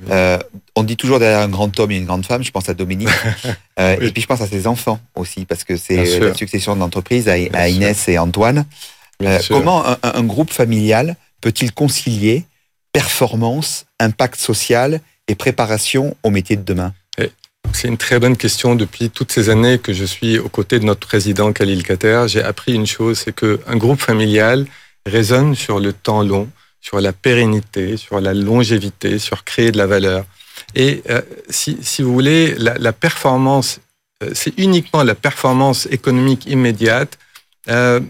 On dit toujours derrière un grand homme et une grande femme, je pense à Dominique. Et puis je pense à ses enfants aussi, parce que c'est la succession de l'entreprise à Inès et Antoine. Comment un groupe familial peut-il concilier performance, impact social et préparation au métier de demain ? C'est une très bonne question. Depuis toutes ces années que je suis aux côtés de notre président Khalil Kater, j'ai appris une chose, c'est qu'un groupe familial raisonne sur le temps long, sur la pérennité, sur la longévité, sur créer de la valeur. Et si vous voulez, la performance, c'est uniquement la performance économique immédiate, elle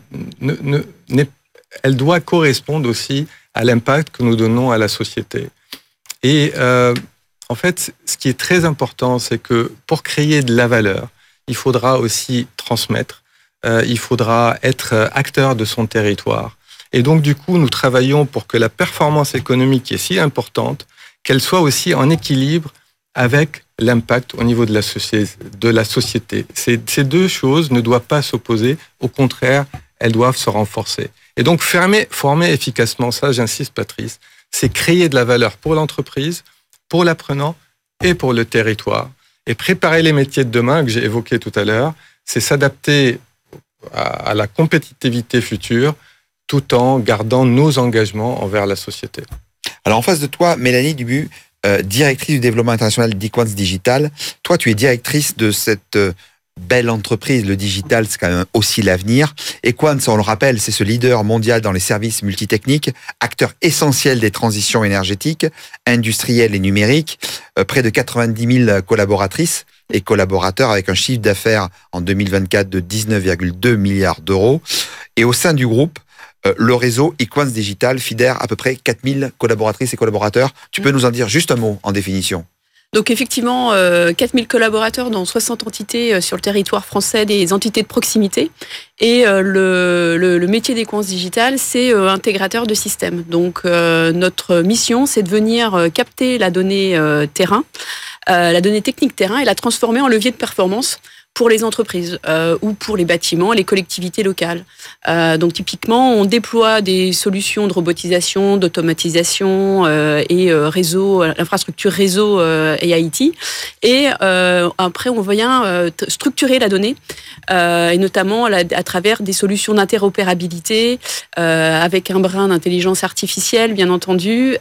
doit correspondre aussi à l'impact que nous donnons à la société. Et en fait, ce qui est très important, c'est que pour créer de la valeur, il faudra aussi transmettre, il faudra être acteur de son territoire. Et donc, du coup, nous travaillons pour que la performance économique qui est si importante, qu'elle soit aussi en équilibre avec l'impact au niveau de la société. Ces deux choses ne doivent pas s'opposer, au contraire, elles doivent se renforcer. Et donc, former efficacement, ça, j'insiste, Patrice, c'est créer de la valeur pour l'entreprise, pour l'apprenant et pour le territoire. Et préparer les métiers de demain, que j'ai évoqués tout à l'heure, c'est s'adapter à la compétitivité future, tout en gardant nos engagements envers la société. Alors en face de toi, Mélanie Dubu, directrice du développement international d'Equans Digital. Toi, tu es directrice de cette belle entreprise. Le digital, c'est quand même aussi l'avenir. Equans, on le rappelle, c'est ce leader mondial dans les services multitechniques, acteur essentiel des transitions énergétiques, industrielles et numériques, près de 90 000 collaboratrices et collaborateurs avec un chiffre d'affaires en 2024 de 19,2 milliards d'euros. Et au sein du groupe, le réseau Equans Digital fédère à peu près 4000 collaboratrices et collaborateurs. Tu peux nous en dire juste un mot en définition ? Donc effectivement, 4000 collaborateurs dans 60 entités sur le territoire français, des entités de proximité. Et le métier d'Equans Digital, c'est intégrateur de systèmes. Donc notre mission, c'est de venir capter la donnée terrain, la donnée technique terrain et la transformer en levier de performance pour les entreprises ou pour les bâtiments, les collectivités locales. Donc typiquement, on déploie des solutions de robotisation, d'automatisation et réseau, infrastructure réseau et IT. Et après, on vient structurer la donnée, et notamment à travers des solutions d'interopérabilité, avec un brin d'intelligence artificielle, bien entendu,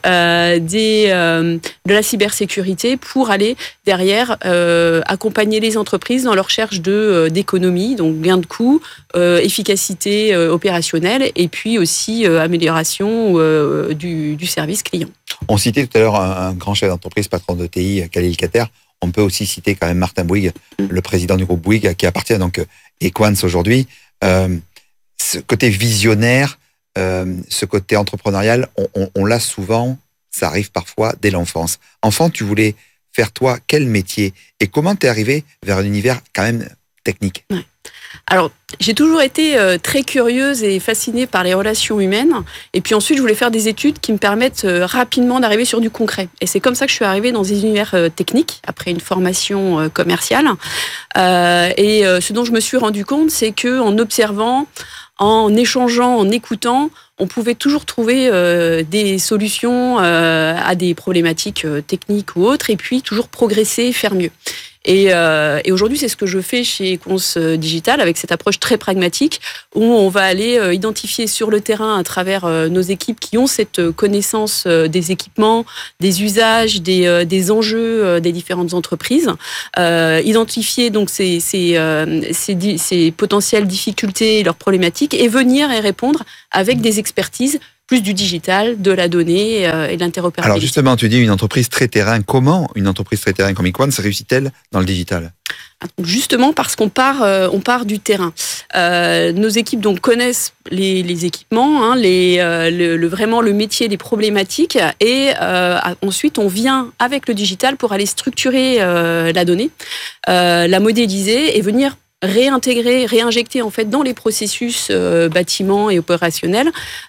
de la cybersécurité pour aller derrière accompagner les entreprises dans leur recherche d'économie, donc gain de coûts, efficacité opérationnelle et puis aussi amélioration du service client. On citait tout à l'heure un grand chef d'entreprise, patron de TI, Khalil Kater. On peut aussi citer quand même Martin Bouygues, le président du groupe Bouygues, qui appartient donc à Equans aujourd'hui. Ce côté visionnaire, ce côté entrepreneurial, on l'a souvent, ça arrive parfois dès l'enfance. Enfant, tu voulais faire toi quel métier et comment t'es arrivé vers un univers quand même technique? Ouais. Alors, j'ai toujours été très curieuse et fascinée par les relations humaines. Et puis ensuite, je voulais faire des études qui me permettent rapidement d'arriver sur du concret. Et c'est comme ça que je suis arrivée dans des univers techniques, après une formation commerciale. Et ce dont je me suis rendu compte, c'est qu'en observant, en échangeant, en écoutant, on pouvait toujours trouver des solutions à des problématiques techniques ou autres, et puis toujours progresser, faire mieux. Et aujourd'hui, c'est ce que je fais chez Equans Digital, avec cette approche très pragmatique, où on va aller identifier sur le terrain, à travers nos équipes qui ont cette connaissance des équipements, des usages, des enjeux des différentes entreprises, identifier donc ces potentielles difficultés et leurs problématiques, et venir y répondre avec des expertises, plus du digital, de la donnée et de l'interopérabilité. Alors justement, tu dis une entreprise très terrain. Comment une entreprise très terrain comme Equans réussit-elle dans le digital? Justement parce qu'on part du terrain. Nos équipes donc connaissent les équipements, hein, vraiment le métier, les problématiques, et ensuite on vient avec le digital pour aller structurer la donnée, la modéliser et venir réinjecter en fait dans les processus bâtiments et opérationnels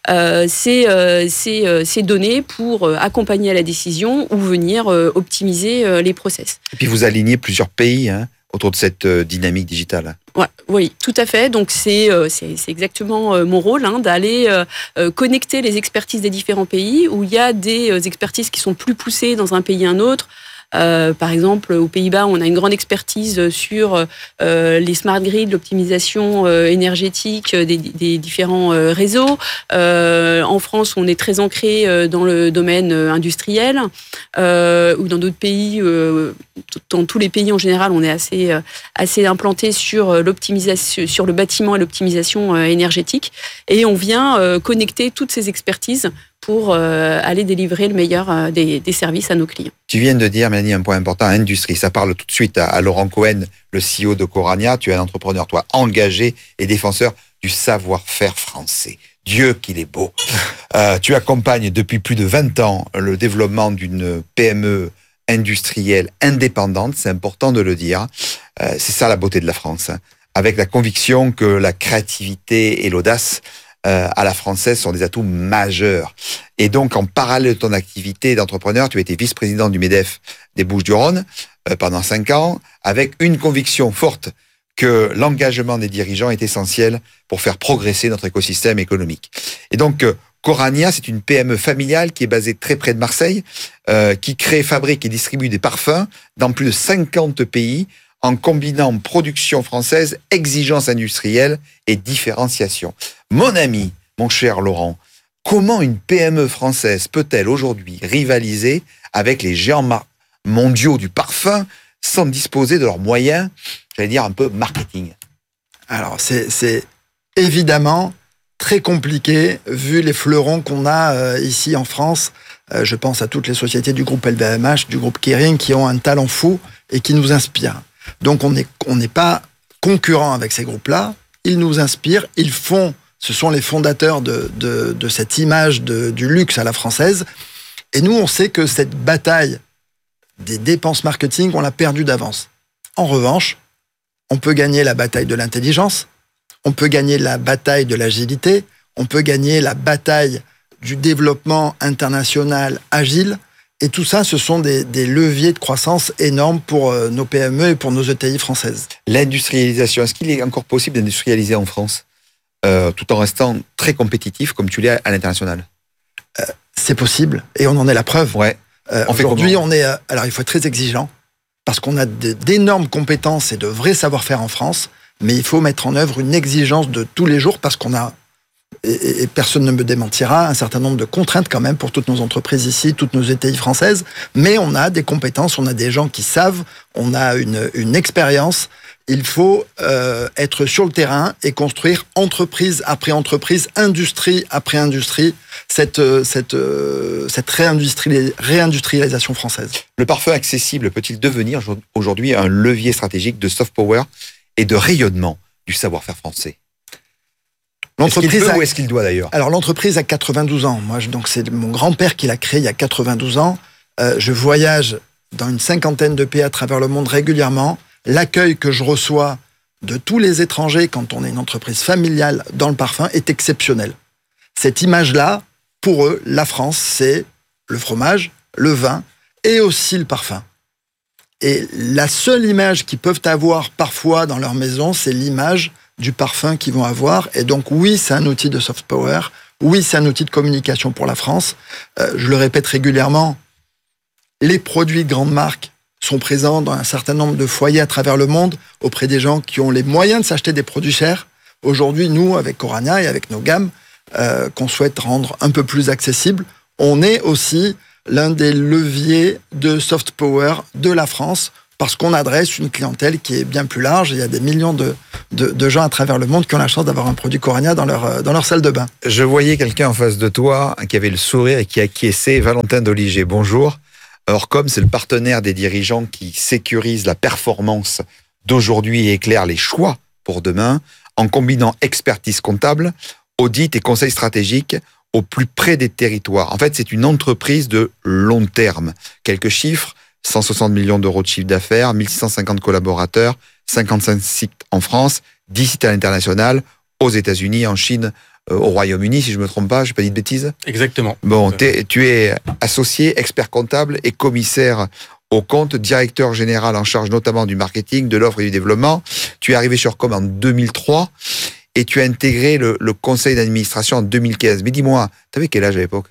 ces données pour accompagner à la décision ou venir optimiser les process. Et puis vous alignez plusieurs pays autour de cette dynamique digitale. Ouais, oui, tout à fait. Donc c'est exactement mon rôle, d'aller connecter les expertises des différents pays où il y a des expertises qui sont plus poussées dans un pays à un autre. Par exemple, aux Pays-Bas, on a une grande expertise sur les smart grids, l'optimisation énergétique des différents réseaux. En France, on est très ancré dans le domaine industriel, ou dans d'autres pays, dans tous les pays en général, on est assez implanté sur l'optimisation, sur le bâtiment et l'optimisation énergétique. Et on vient connecter toutes ces expertises pour aller délivrer le meilleur des services à nos clients. Tu viens de dire, Mélanie, un point important, industrie. Ça parle tout de suite à Laurent Cohen, le CEO de Corania. Tu es un entrepreneur, toi, engagé et défenseur du savoir-faire français. Dieu qu'il est beau. Tu accompagnes depuis plus de 20 ans le développement d'une PME industrielle indépendante, c'est important de le dire. C'est ça la beauté de la France, avec la conviction que la créativité et l'audace à la française sont des atouts majeurs. Et donc, en parallèle de ton activité d'entrepreneur, tu as été vice-président du MEDEF des Bouches-du-Rhône pendant 5 ans, avec une conviction forte que l'engagement des dirigeants est essentiel pour faire progresser notre écosystème économique. Et donc, Corania, c'est une PME familiale qui est basée très près de Marseille, qui crée, fabrique et distribue des parfums dans plus de 50 pays, en combinant production française, exigence industrielle et différenciation. Mon ami, mon cher Laurent, comment une PME française peut-elle aujourd'hui rivaliser avec les géants mondiaux du parfum sans disposer de leurs moyens, j'allais dire un peu marketing? Alors, c'est évidemment très compliqué vu les fleurons qu'on a ici en France. Je pense à toutes les sociétés du groupe LVMH, du groupe Kering, qui ont un talent fou et qui nous inspirent. Donc, on n'est pas concurrent avec ces groupes-là. Ils nous inspirent, ce sont les fondateurs de cette image du luxe à la française. Et nous, on sait que cette bataille des dépenses marketing, on l'a perdue d'avance. En revanche, on peut gagner la bataille de l'intelligence, on peut gagner la bataille de l'agilité, on peut gagner la bataille du développement international agile. Et tout ça, ce sont des leviers de croissance énormes pour nos PME et pour nos ETI françaises. L'industrialisation, est-ce qu'il est encore possible d'industrialiser en France tout en restant très compétitif comme tu l'es à l'international? C'est possible et on en est la preuve. Ouais. Aujourd'hui, alors il faut être très exigeant parce qu'on a d'énormes compétences et de vrais savoir-faire en France, mais il faut mettre en œuvre une exigence de tous les jours parce qu'on a, et personne ne me démentira, un certain nombre de contraintes quand même pour toutes nos entreprises ici, toutes nos ETI françaises, mais on a des compétences, on a des gens qui savent, on a une expérience. Il faut être sur le terrain et construire entreprise après entreprise, industrie après industrie, cette réindustrialisation française. Le parfum accessible peut-il devenir aujourd'hui un levier stratégique de soft power et de rayonnement du savoir-faire français? L'entreprise ou est-ce qu'il doit d'ailleurs? Alors l'entreprise a 92 ans. Donc c'est mon grand-père qui l'a créé il y a 92 ans. Je voyage dans une 50aine de pays à travers le monde régulièrement. L'accueil que je reçois de tous les étrangers quand on est une entreprise familiale dans le parfum est exceptionnel. Cette image-là, pour eux, la France, c'est le fromage, le vin et aussi le parfum. Et la seule image qu'ils peuvent avoir parfois dans leur maison, c'est l'image du parfum qu'ils vont avoir. Et donc oui, c'est un outil de soft power. Oui, c'est un outil de communication pour la France. Je le répète régulièrement, les produits de grandes marques sont présents dans un certain nombre de foyers à travers le monde auprès des gens qui ont les moyens de s'acheter des produits chers. Aujourd'hui, nous, avec Orania et avec nos gammes, qu'on souhaite rendre un peu plus accessibles, on est aussi l'un des leviers de soft power de la France parce qu'on adresse une clientèle qui est bien plus large. Il y a des millions de gens à travers le monde qui ont la chance d'avoir un produit Orania dans leur salle de bain. Je voyais quelqu'un en face de toi qui avait le sourire et qui acquiesçait, Valentin Doliger. Bonjour. Orcom, c'est le partenaire des dirigeants qui sécurise la performance d'aujourd'hui et éclaire les choix pour demain en combinant expertise comptable, audit et conseil stratégique au plus près des territoires. En fait, c'est une entreprise de long terme. Quelques chiffres, 160 millions d'euros de chiffre d'affaires, 1650 collaborateurs, 55 sites en France, 10 sites à l'international, aux États-Unis, en Chine, au Royaume-Uni, si je ne me trompe pas, je n'ai pas dit de bêtises. Exactement. Bon, tu es associé, expert comptable et commissaire au compte, directeur général en charge notamment du marketing, de l'offre et du développement. Tu es arrivé sur Orcom en 2003 et tu as intégré le conseil d'administration en 2015. Mais dis-moi, tu avais quel âge à l'époque?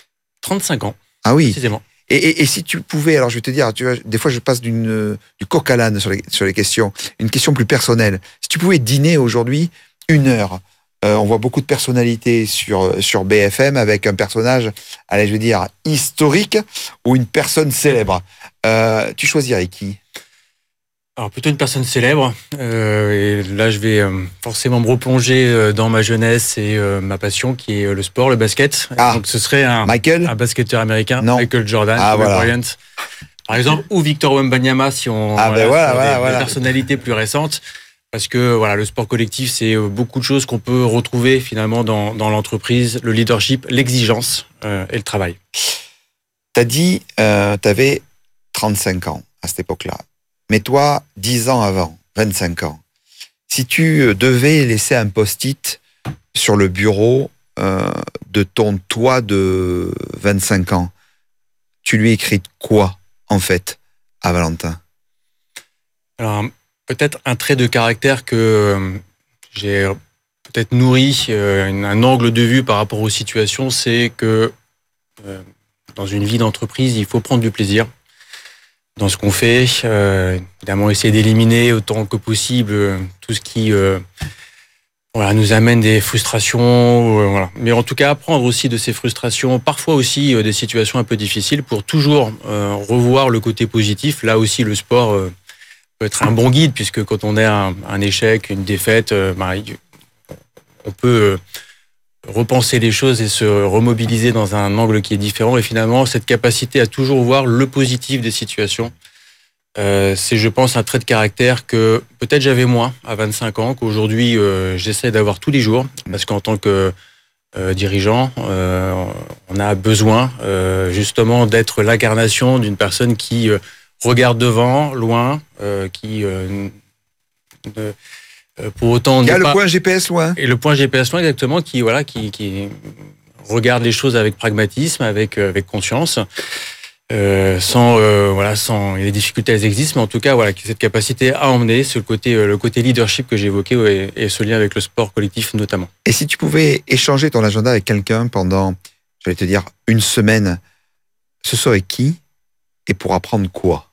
35 ans. Ah oui. Précisément. Et si tu pouvais, alors je vais te dire, tu vois, des fois je passe du coq à l'âne sur les questions, une question plus personnelle. Si tu pouvais dîner aujourd'hui 1 heure, on voit beaucoup de personnalités sur BFM avec un personnage, allez, je vais dire, historique ou une personne célèbre. Tu choisirais qui? Alors plutôt une personne célèbre. Et là, je vais forcément me replonger dans ma jeunesse et ma passion qui est le sport, le basket. Ah, donc ce serait un basketteur américain, non. Michael Jordan, voilà. Bryant, par exemple, ou Victor Wembanyama si on des personnalités plus récentes. Parce que voilà, le sport collectif, c'est beaucoup de choses qu'on peut retrouver finalement dans l'entreprise, le leadership, l'exigence et le travail. T'as dit, t'avais 35 ans à cette époque-là. Mais toi, 10 ans avant, 25 ans, si tu devais laisser un post-it sur le bureau de ton toi de 25 ans, tu lui écris quoi, en fait, à Valentin? Alors, peut-être un trait de caractère que j'ai peut-être nourri, un angle de vue par rapport aux situations, c'est que dans une vie d'entreprise, il faut prendre du plaisir dans ce qu'on fait. Évidemment, essayer d'éliminer autant que possible tout ce qui nous amène des frustrations. Voilà. Mais en tout cas, apprendre aussi de ces frustrations, parfois aussi des situations un peu difficiles, pour toujours revoir le côté positif. Là aussi, le sport peut être un bon guide, puisque quand on a un échec, une défaite, on peut repenser les choses et se remobiliser dans un angle qui est différent. Et finalement, cette capacité à toujours voir le positif des situations, c'est, je pense, un trait de caractère que peut-être j'avais moins à 25 ans, qu'aujourd'hui j'essaie d'avoir tous les jours, parce qu'en tant que dirigeant, on a besoin justement d'être l'incarnation d'une personne qui regarde devant, loin, qui pour autant, il y a le point GPS loin. Et le point GPS loin, exactement, qui regarde les choses avec pragmatisme, avec conscience. sans les difficultés elles existent, mais en tout cas voilà, cette capacité à emmener, c'est le côté leadership que j'évoquais et ce lien avec le sport collectif notamment. Et si tu pouvais échanger ton agenda avec quelqu'un pendant, j'allais te dire, une semaine, ce serait qui et pour apprendre quoi?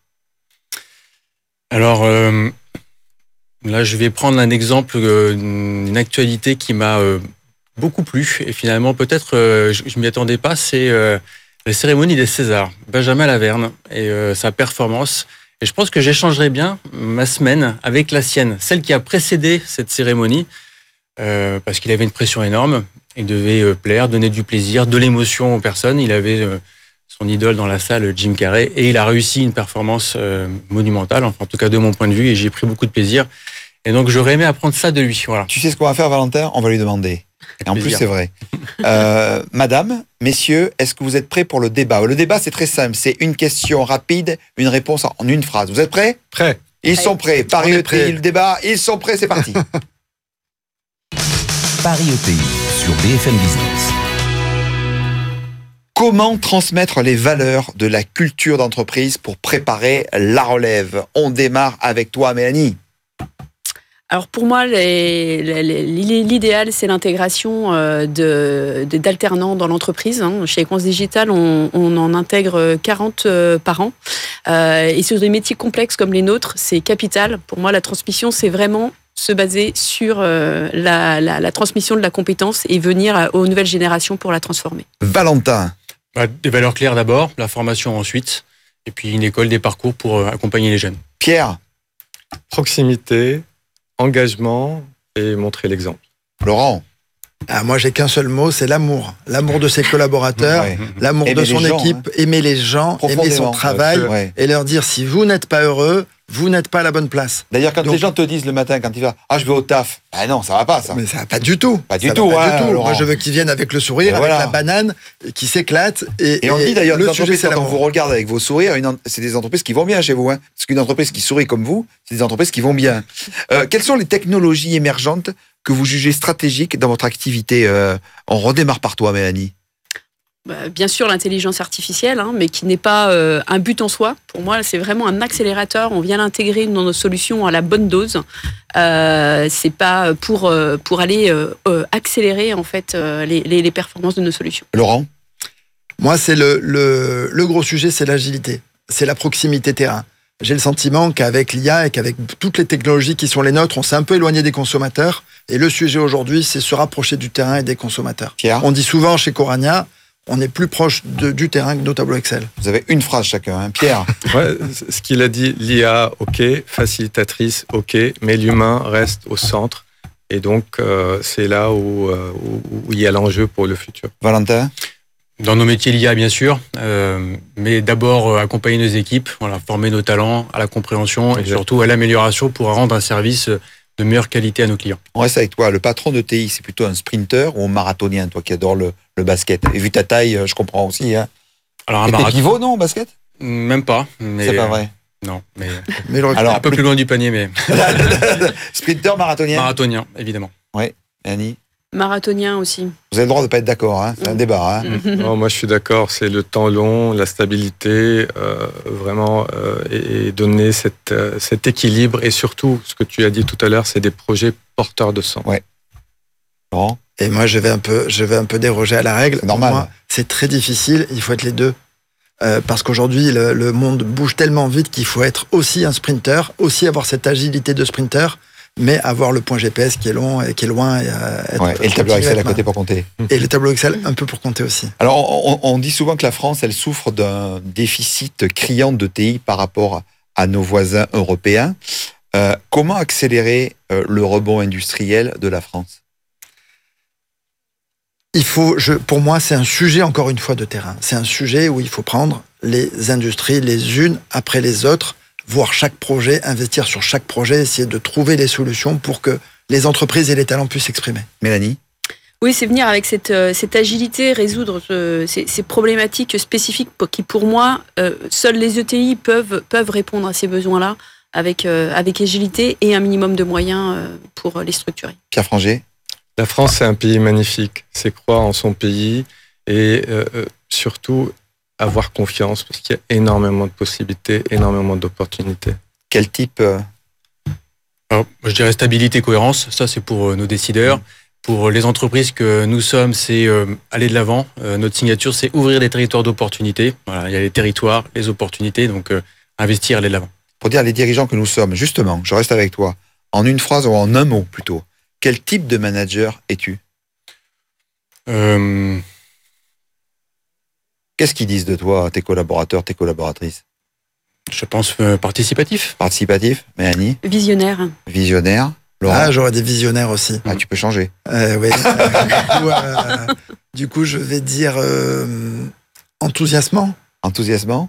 Alors là, je vais prendre un exemple, une actualité qui m'a beaucoup plu et finalement peut-être je m'y attendais pas, c'est la cérémonie des Césars, Benjamin Laverne et sa performance. Et je pense que j'échangerais bien ma semaine avec la sienne, celle qui a précédé cette cérémonie, parce qu'il avait une pression énorme. Il devait plaire, donner du plaisir, de l'émotion aux personnes. Il avait son idole dans la salle, Jim Carrey, et il a réussi une performance monumentale, enfin, en tout cas de mon point de vue, et j'ai pris beaucoup de plaisir. Et donc j'aurais aimé apprendre ça de lui. Voilà. Tu sais ce qu'on va faire, Valentin? On va lui demander. Et en plus, c'est vrai. Madame, messieurs, est-ce que vous êtes prêts pour le débat? Le débat, c'est très simple. C'est une question rapide, une réponse en une phrase. Vous êtes prêts? Prêts. Ils sont prêts. Paris ETI, le débat, ils sont prêts, c'est parti. Paris ETI sur BFM Business. Comment transmettre les valeurs de la culture d'entreprise pour préparer la relève? On démarre avec toi, Mélanie. Alors pour moi, l'idéal, c'est l'intégration d'alternants dans l'entreprise. Chez Equance Digital, on en intègre 40 par an. Et sur des métiers complexes comme les nôtres, c'est capital. Pour moi, la transmission, c'est vraiment se baser sur la transmission de la compétence et venir aux nouvelles générations pour la transformer. Valentin. Des valeurs claires d'abord, la formation ensuite, et puis une école des parcours pour accompagner les jeunes. Pierre. Proximité, engagement et montrer l'exemple. Laurent. Moi, j'ai qu'un seul mot, c'est l'amour. L'amour de ses collaborateurs, l'amour de son équipe, aimer les gens, aimer son travail, et leur dire, si vous n'êtes pas heureux, vous n'êtes pas à la bonne place. D'ailleurs, quand les gens te disent le matin, quand ils vont, je vais au taf, non, ça va pas, ça. Mais ça va pas du tout. Pas du tout, Laurent. Moi, je veux qu'ils viennent avec le sourire, avec la banane, qui s'éclate. Et on dit d'ailleurs, les entreprises, quand on vous regarde avec vos sourires, c'est des entreprises qui vont bien chez vous. Parce qu'une entreprise qui sourit comme vous, c'est des entreprises qui vont bien. Quelles sont les technologies émergentes que vous jugez stratégiques dans votre activité? On redémarre par toi, Mélanie. Bien sûr, l'intelligence artificielle, mais qui n'est pas un but en soi. Pour moi, c'est vraiment un accélérateur. On vient l'intégrer dans nos solutions à la bonne dose. C'est pas pour aller accélérer en fait les performances de nos solutions. Laurent. Moi, c'est le gros sujet, c'est l'agilité, c'est la proximité terrain. J'ai le sentiment qu'avec l'IA et qu'avec toutes les technologies qui sont les nôtres, on s'est un peu éloigné des consommateurs. Et le sujet aujourd'hui, c'est se rapprocher du terrain et des consommateurs. Pierre. On dit souvent chez Corania, on est plus proche du terrain que nos tableaux Excel. Vous avez une phrase chacun, Pierre. Ce qu'il a dit, l'IA, ok, facilitatrice, ok, mais l'humain reste au centre. Et donc, c'est là où il y a l'enjeu pour le futur. Valentin. Dans nos métiers, l'IA, bien sûr, mais d'abord accompagner nos équipes, former nos talents à la compréhension et surtout à l'amélioration pour rendre un service de meilleure qualité à nos clients. On reste avec toi. Le patron de TI, c'est plutôt un sprinter ou un marathonien, toi qui adore le basket? Et vu ta taille, je comprends aussi. Alors, un pivot, non, au basket? Même pas. Mais c'est pas vrai. Non, mais alors, un peu plus loin du panier, mais... Sprinter, marathonien? Marathonien, évidemment. Oui, Annie? Marathonien aussi. Vous avez le droit de ne pas être d'accord, c'est un débat. Non, moi je suis d'accord, c'est le temps long, la stabilité, vraiment, et donner cet équilibre, et surtout, ce que tu as dit tout à l'heure, c'est des projets porteurs de sens. Ouais. Laurent? Et moi je vais un peu déroger à la règle. Normal. Pour moi, c'est très difficile, il faut être les deux. Parce qu'aujourd'hui, le monde bouge tellement vite qu'il faut être aussi un sprinter, aussi avoir cette agilité de sprinter, mais avoir le point GPS qui est long et qui est loin. Et le tableau Excel à côté pour compter. Et le tableau Excel un peu pour compter aussi. Alors, on dit souvent que la France, elle souffre d'un déficit criant de TI par rapport à nos voisins européens. Comment accélérer le rebond industriel de la France? Pour moi, c'est un sujet, encore une fois, de terrain. C'est un sujet où il faut prendre les industries les unes après les autres, voir chaque projet, investir sur chaque projet, essayer de trouver les solutions pour que les entreprises et les talents puissent s'exprimer. Mélanie? Oui, c'est venir avec cette agilité, résoudre ces problématiques spécifiques qui, pour moi, seuls les ETI peuvent répondre à ces besoins-là avec agilité et un minimum de moyens pour les structurer. Pierre Franger? La France, c'est un pays magnifique. C'est croire en son pays et surtout avoir confiance parce qu'il y a énormément de possibilités, énormément d'opportunités. Quel type Alors, je dirais stabilité, cohérence. Ça, c'est pour nos décideurs. Pour les entreprises que nous sommes, c'est aller de l'avant. Notre signature, c'est ouvrir des territoires d'opportunités. Voilà, il y a les territoires, les opportunités, donc investir, aller de l'avant. Pour dire les dirigeants que nous sommes, justement, je reste avec toi, en une phrase ou en un mot plutôt, quel type de manager es-tu ? Qu'est-ce qu'ils disent de toi, tes collaborateurs, tes collaboratrices ? Je pense participatif. Participatif, Mélanie ? Visionnaire. Visionnaire. Laurent ? Ah, j'aurais des visionnaires aussi. Ah, tu peux changer. Oui. Du coup, je vais dire enthousiasmant. Enthousiasmant ?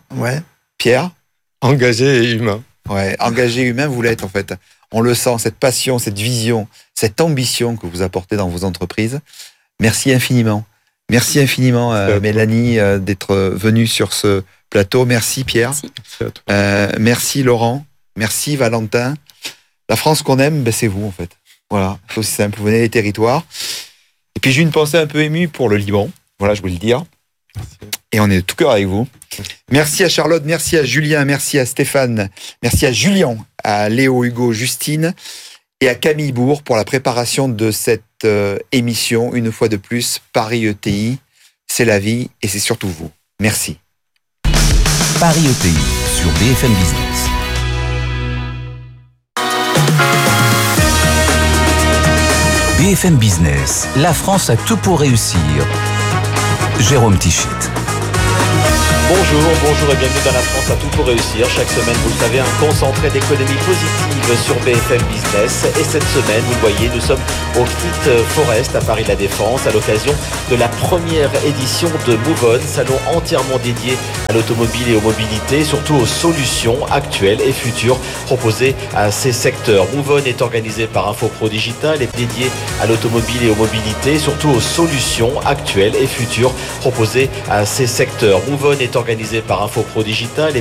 Ouais. Pierre ? Engagé et humain. Ouais, engagé humain, vous l'êtes en fait. On le sent, cette passion, cette vision, cette ambition que vous apportez dans vos entreprises. Merci infiniment. Merci infiniment, Mélanie, d'être venue sur ce plateau. Merci, Pierre. Merci. Merci, Laurent. Merci, Valentin. La France qu'on aime, c'est vous, en fait. Voilà, c'est aussi simple. Vous venez des territoires. Et puis, j'ai une pensée un peu émue pour le Liban. Voilà, je voulais le dire. Et on est de tout cœur avec vous. Merci à Charlotte, merci à Julien, merci à Stéphane, merci à Julien, à Léo, Hugo, Justine et à Camille Bourg pour la préparation de cette émission. Une fois de plus, Paris ETI, c'est la vie et c'est surtout vous. Merci. Paris ETI sur BFM Business. BFM Business, la France a tout pour réussir. Jérôme Tichit. Bonjour et bienvenue dans La France à tout pour réussir. Chaque semaine, vous le savez, un concentré d'économie positive sur BFM Business. Et cette semaine, vous le voyez, nous sommes au Fit Forest à Paris La Défense à l'occasion de la première édition de Move On, salon entièrement dédié à l'automobile et aux mobilités, surtout aux solutions actuelles et futures proposées à ces secteurs. Move On est organisé par Infopro Digital et dédié à l'automobile et aux mobilités, surtout aux solutions actuelles et futures proposées à ces secteurs. Move On est organisé par Infopro Digital et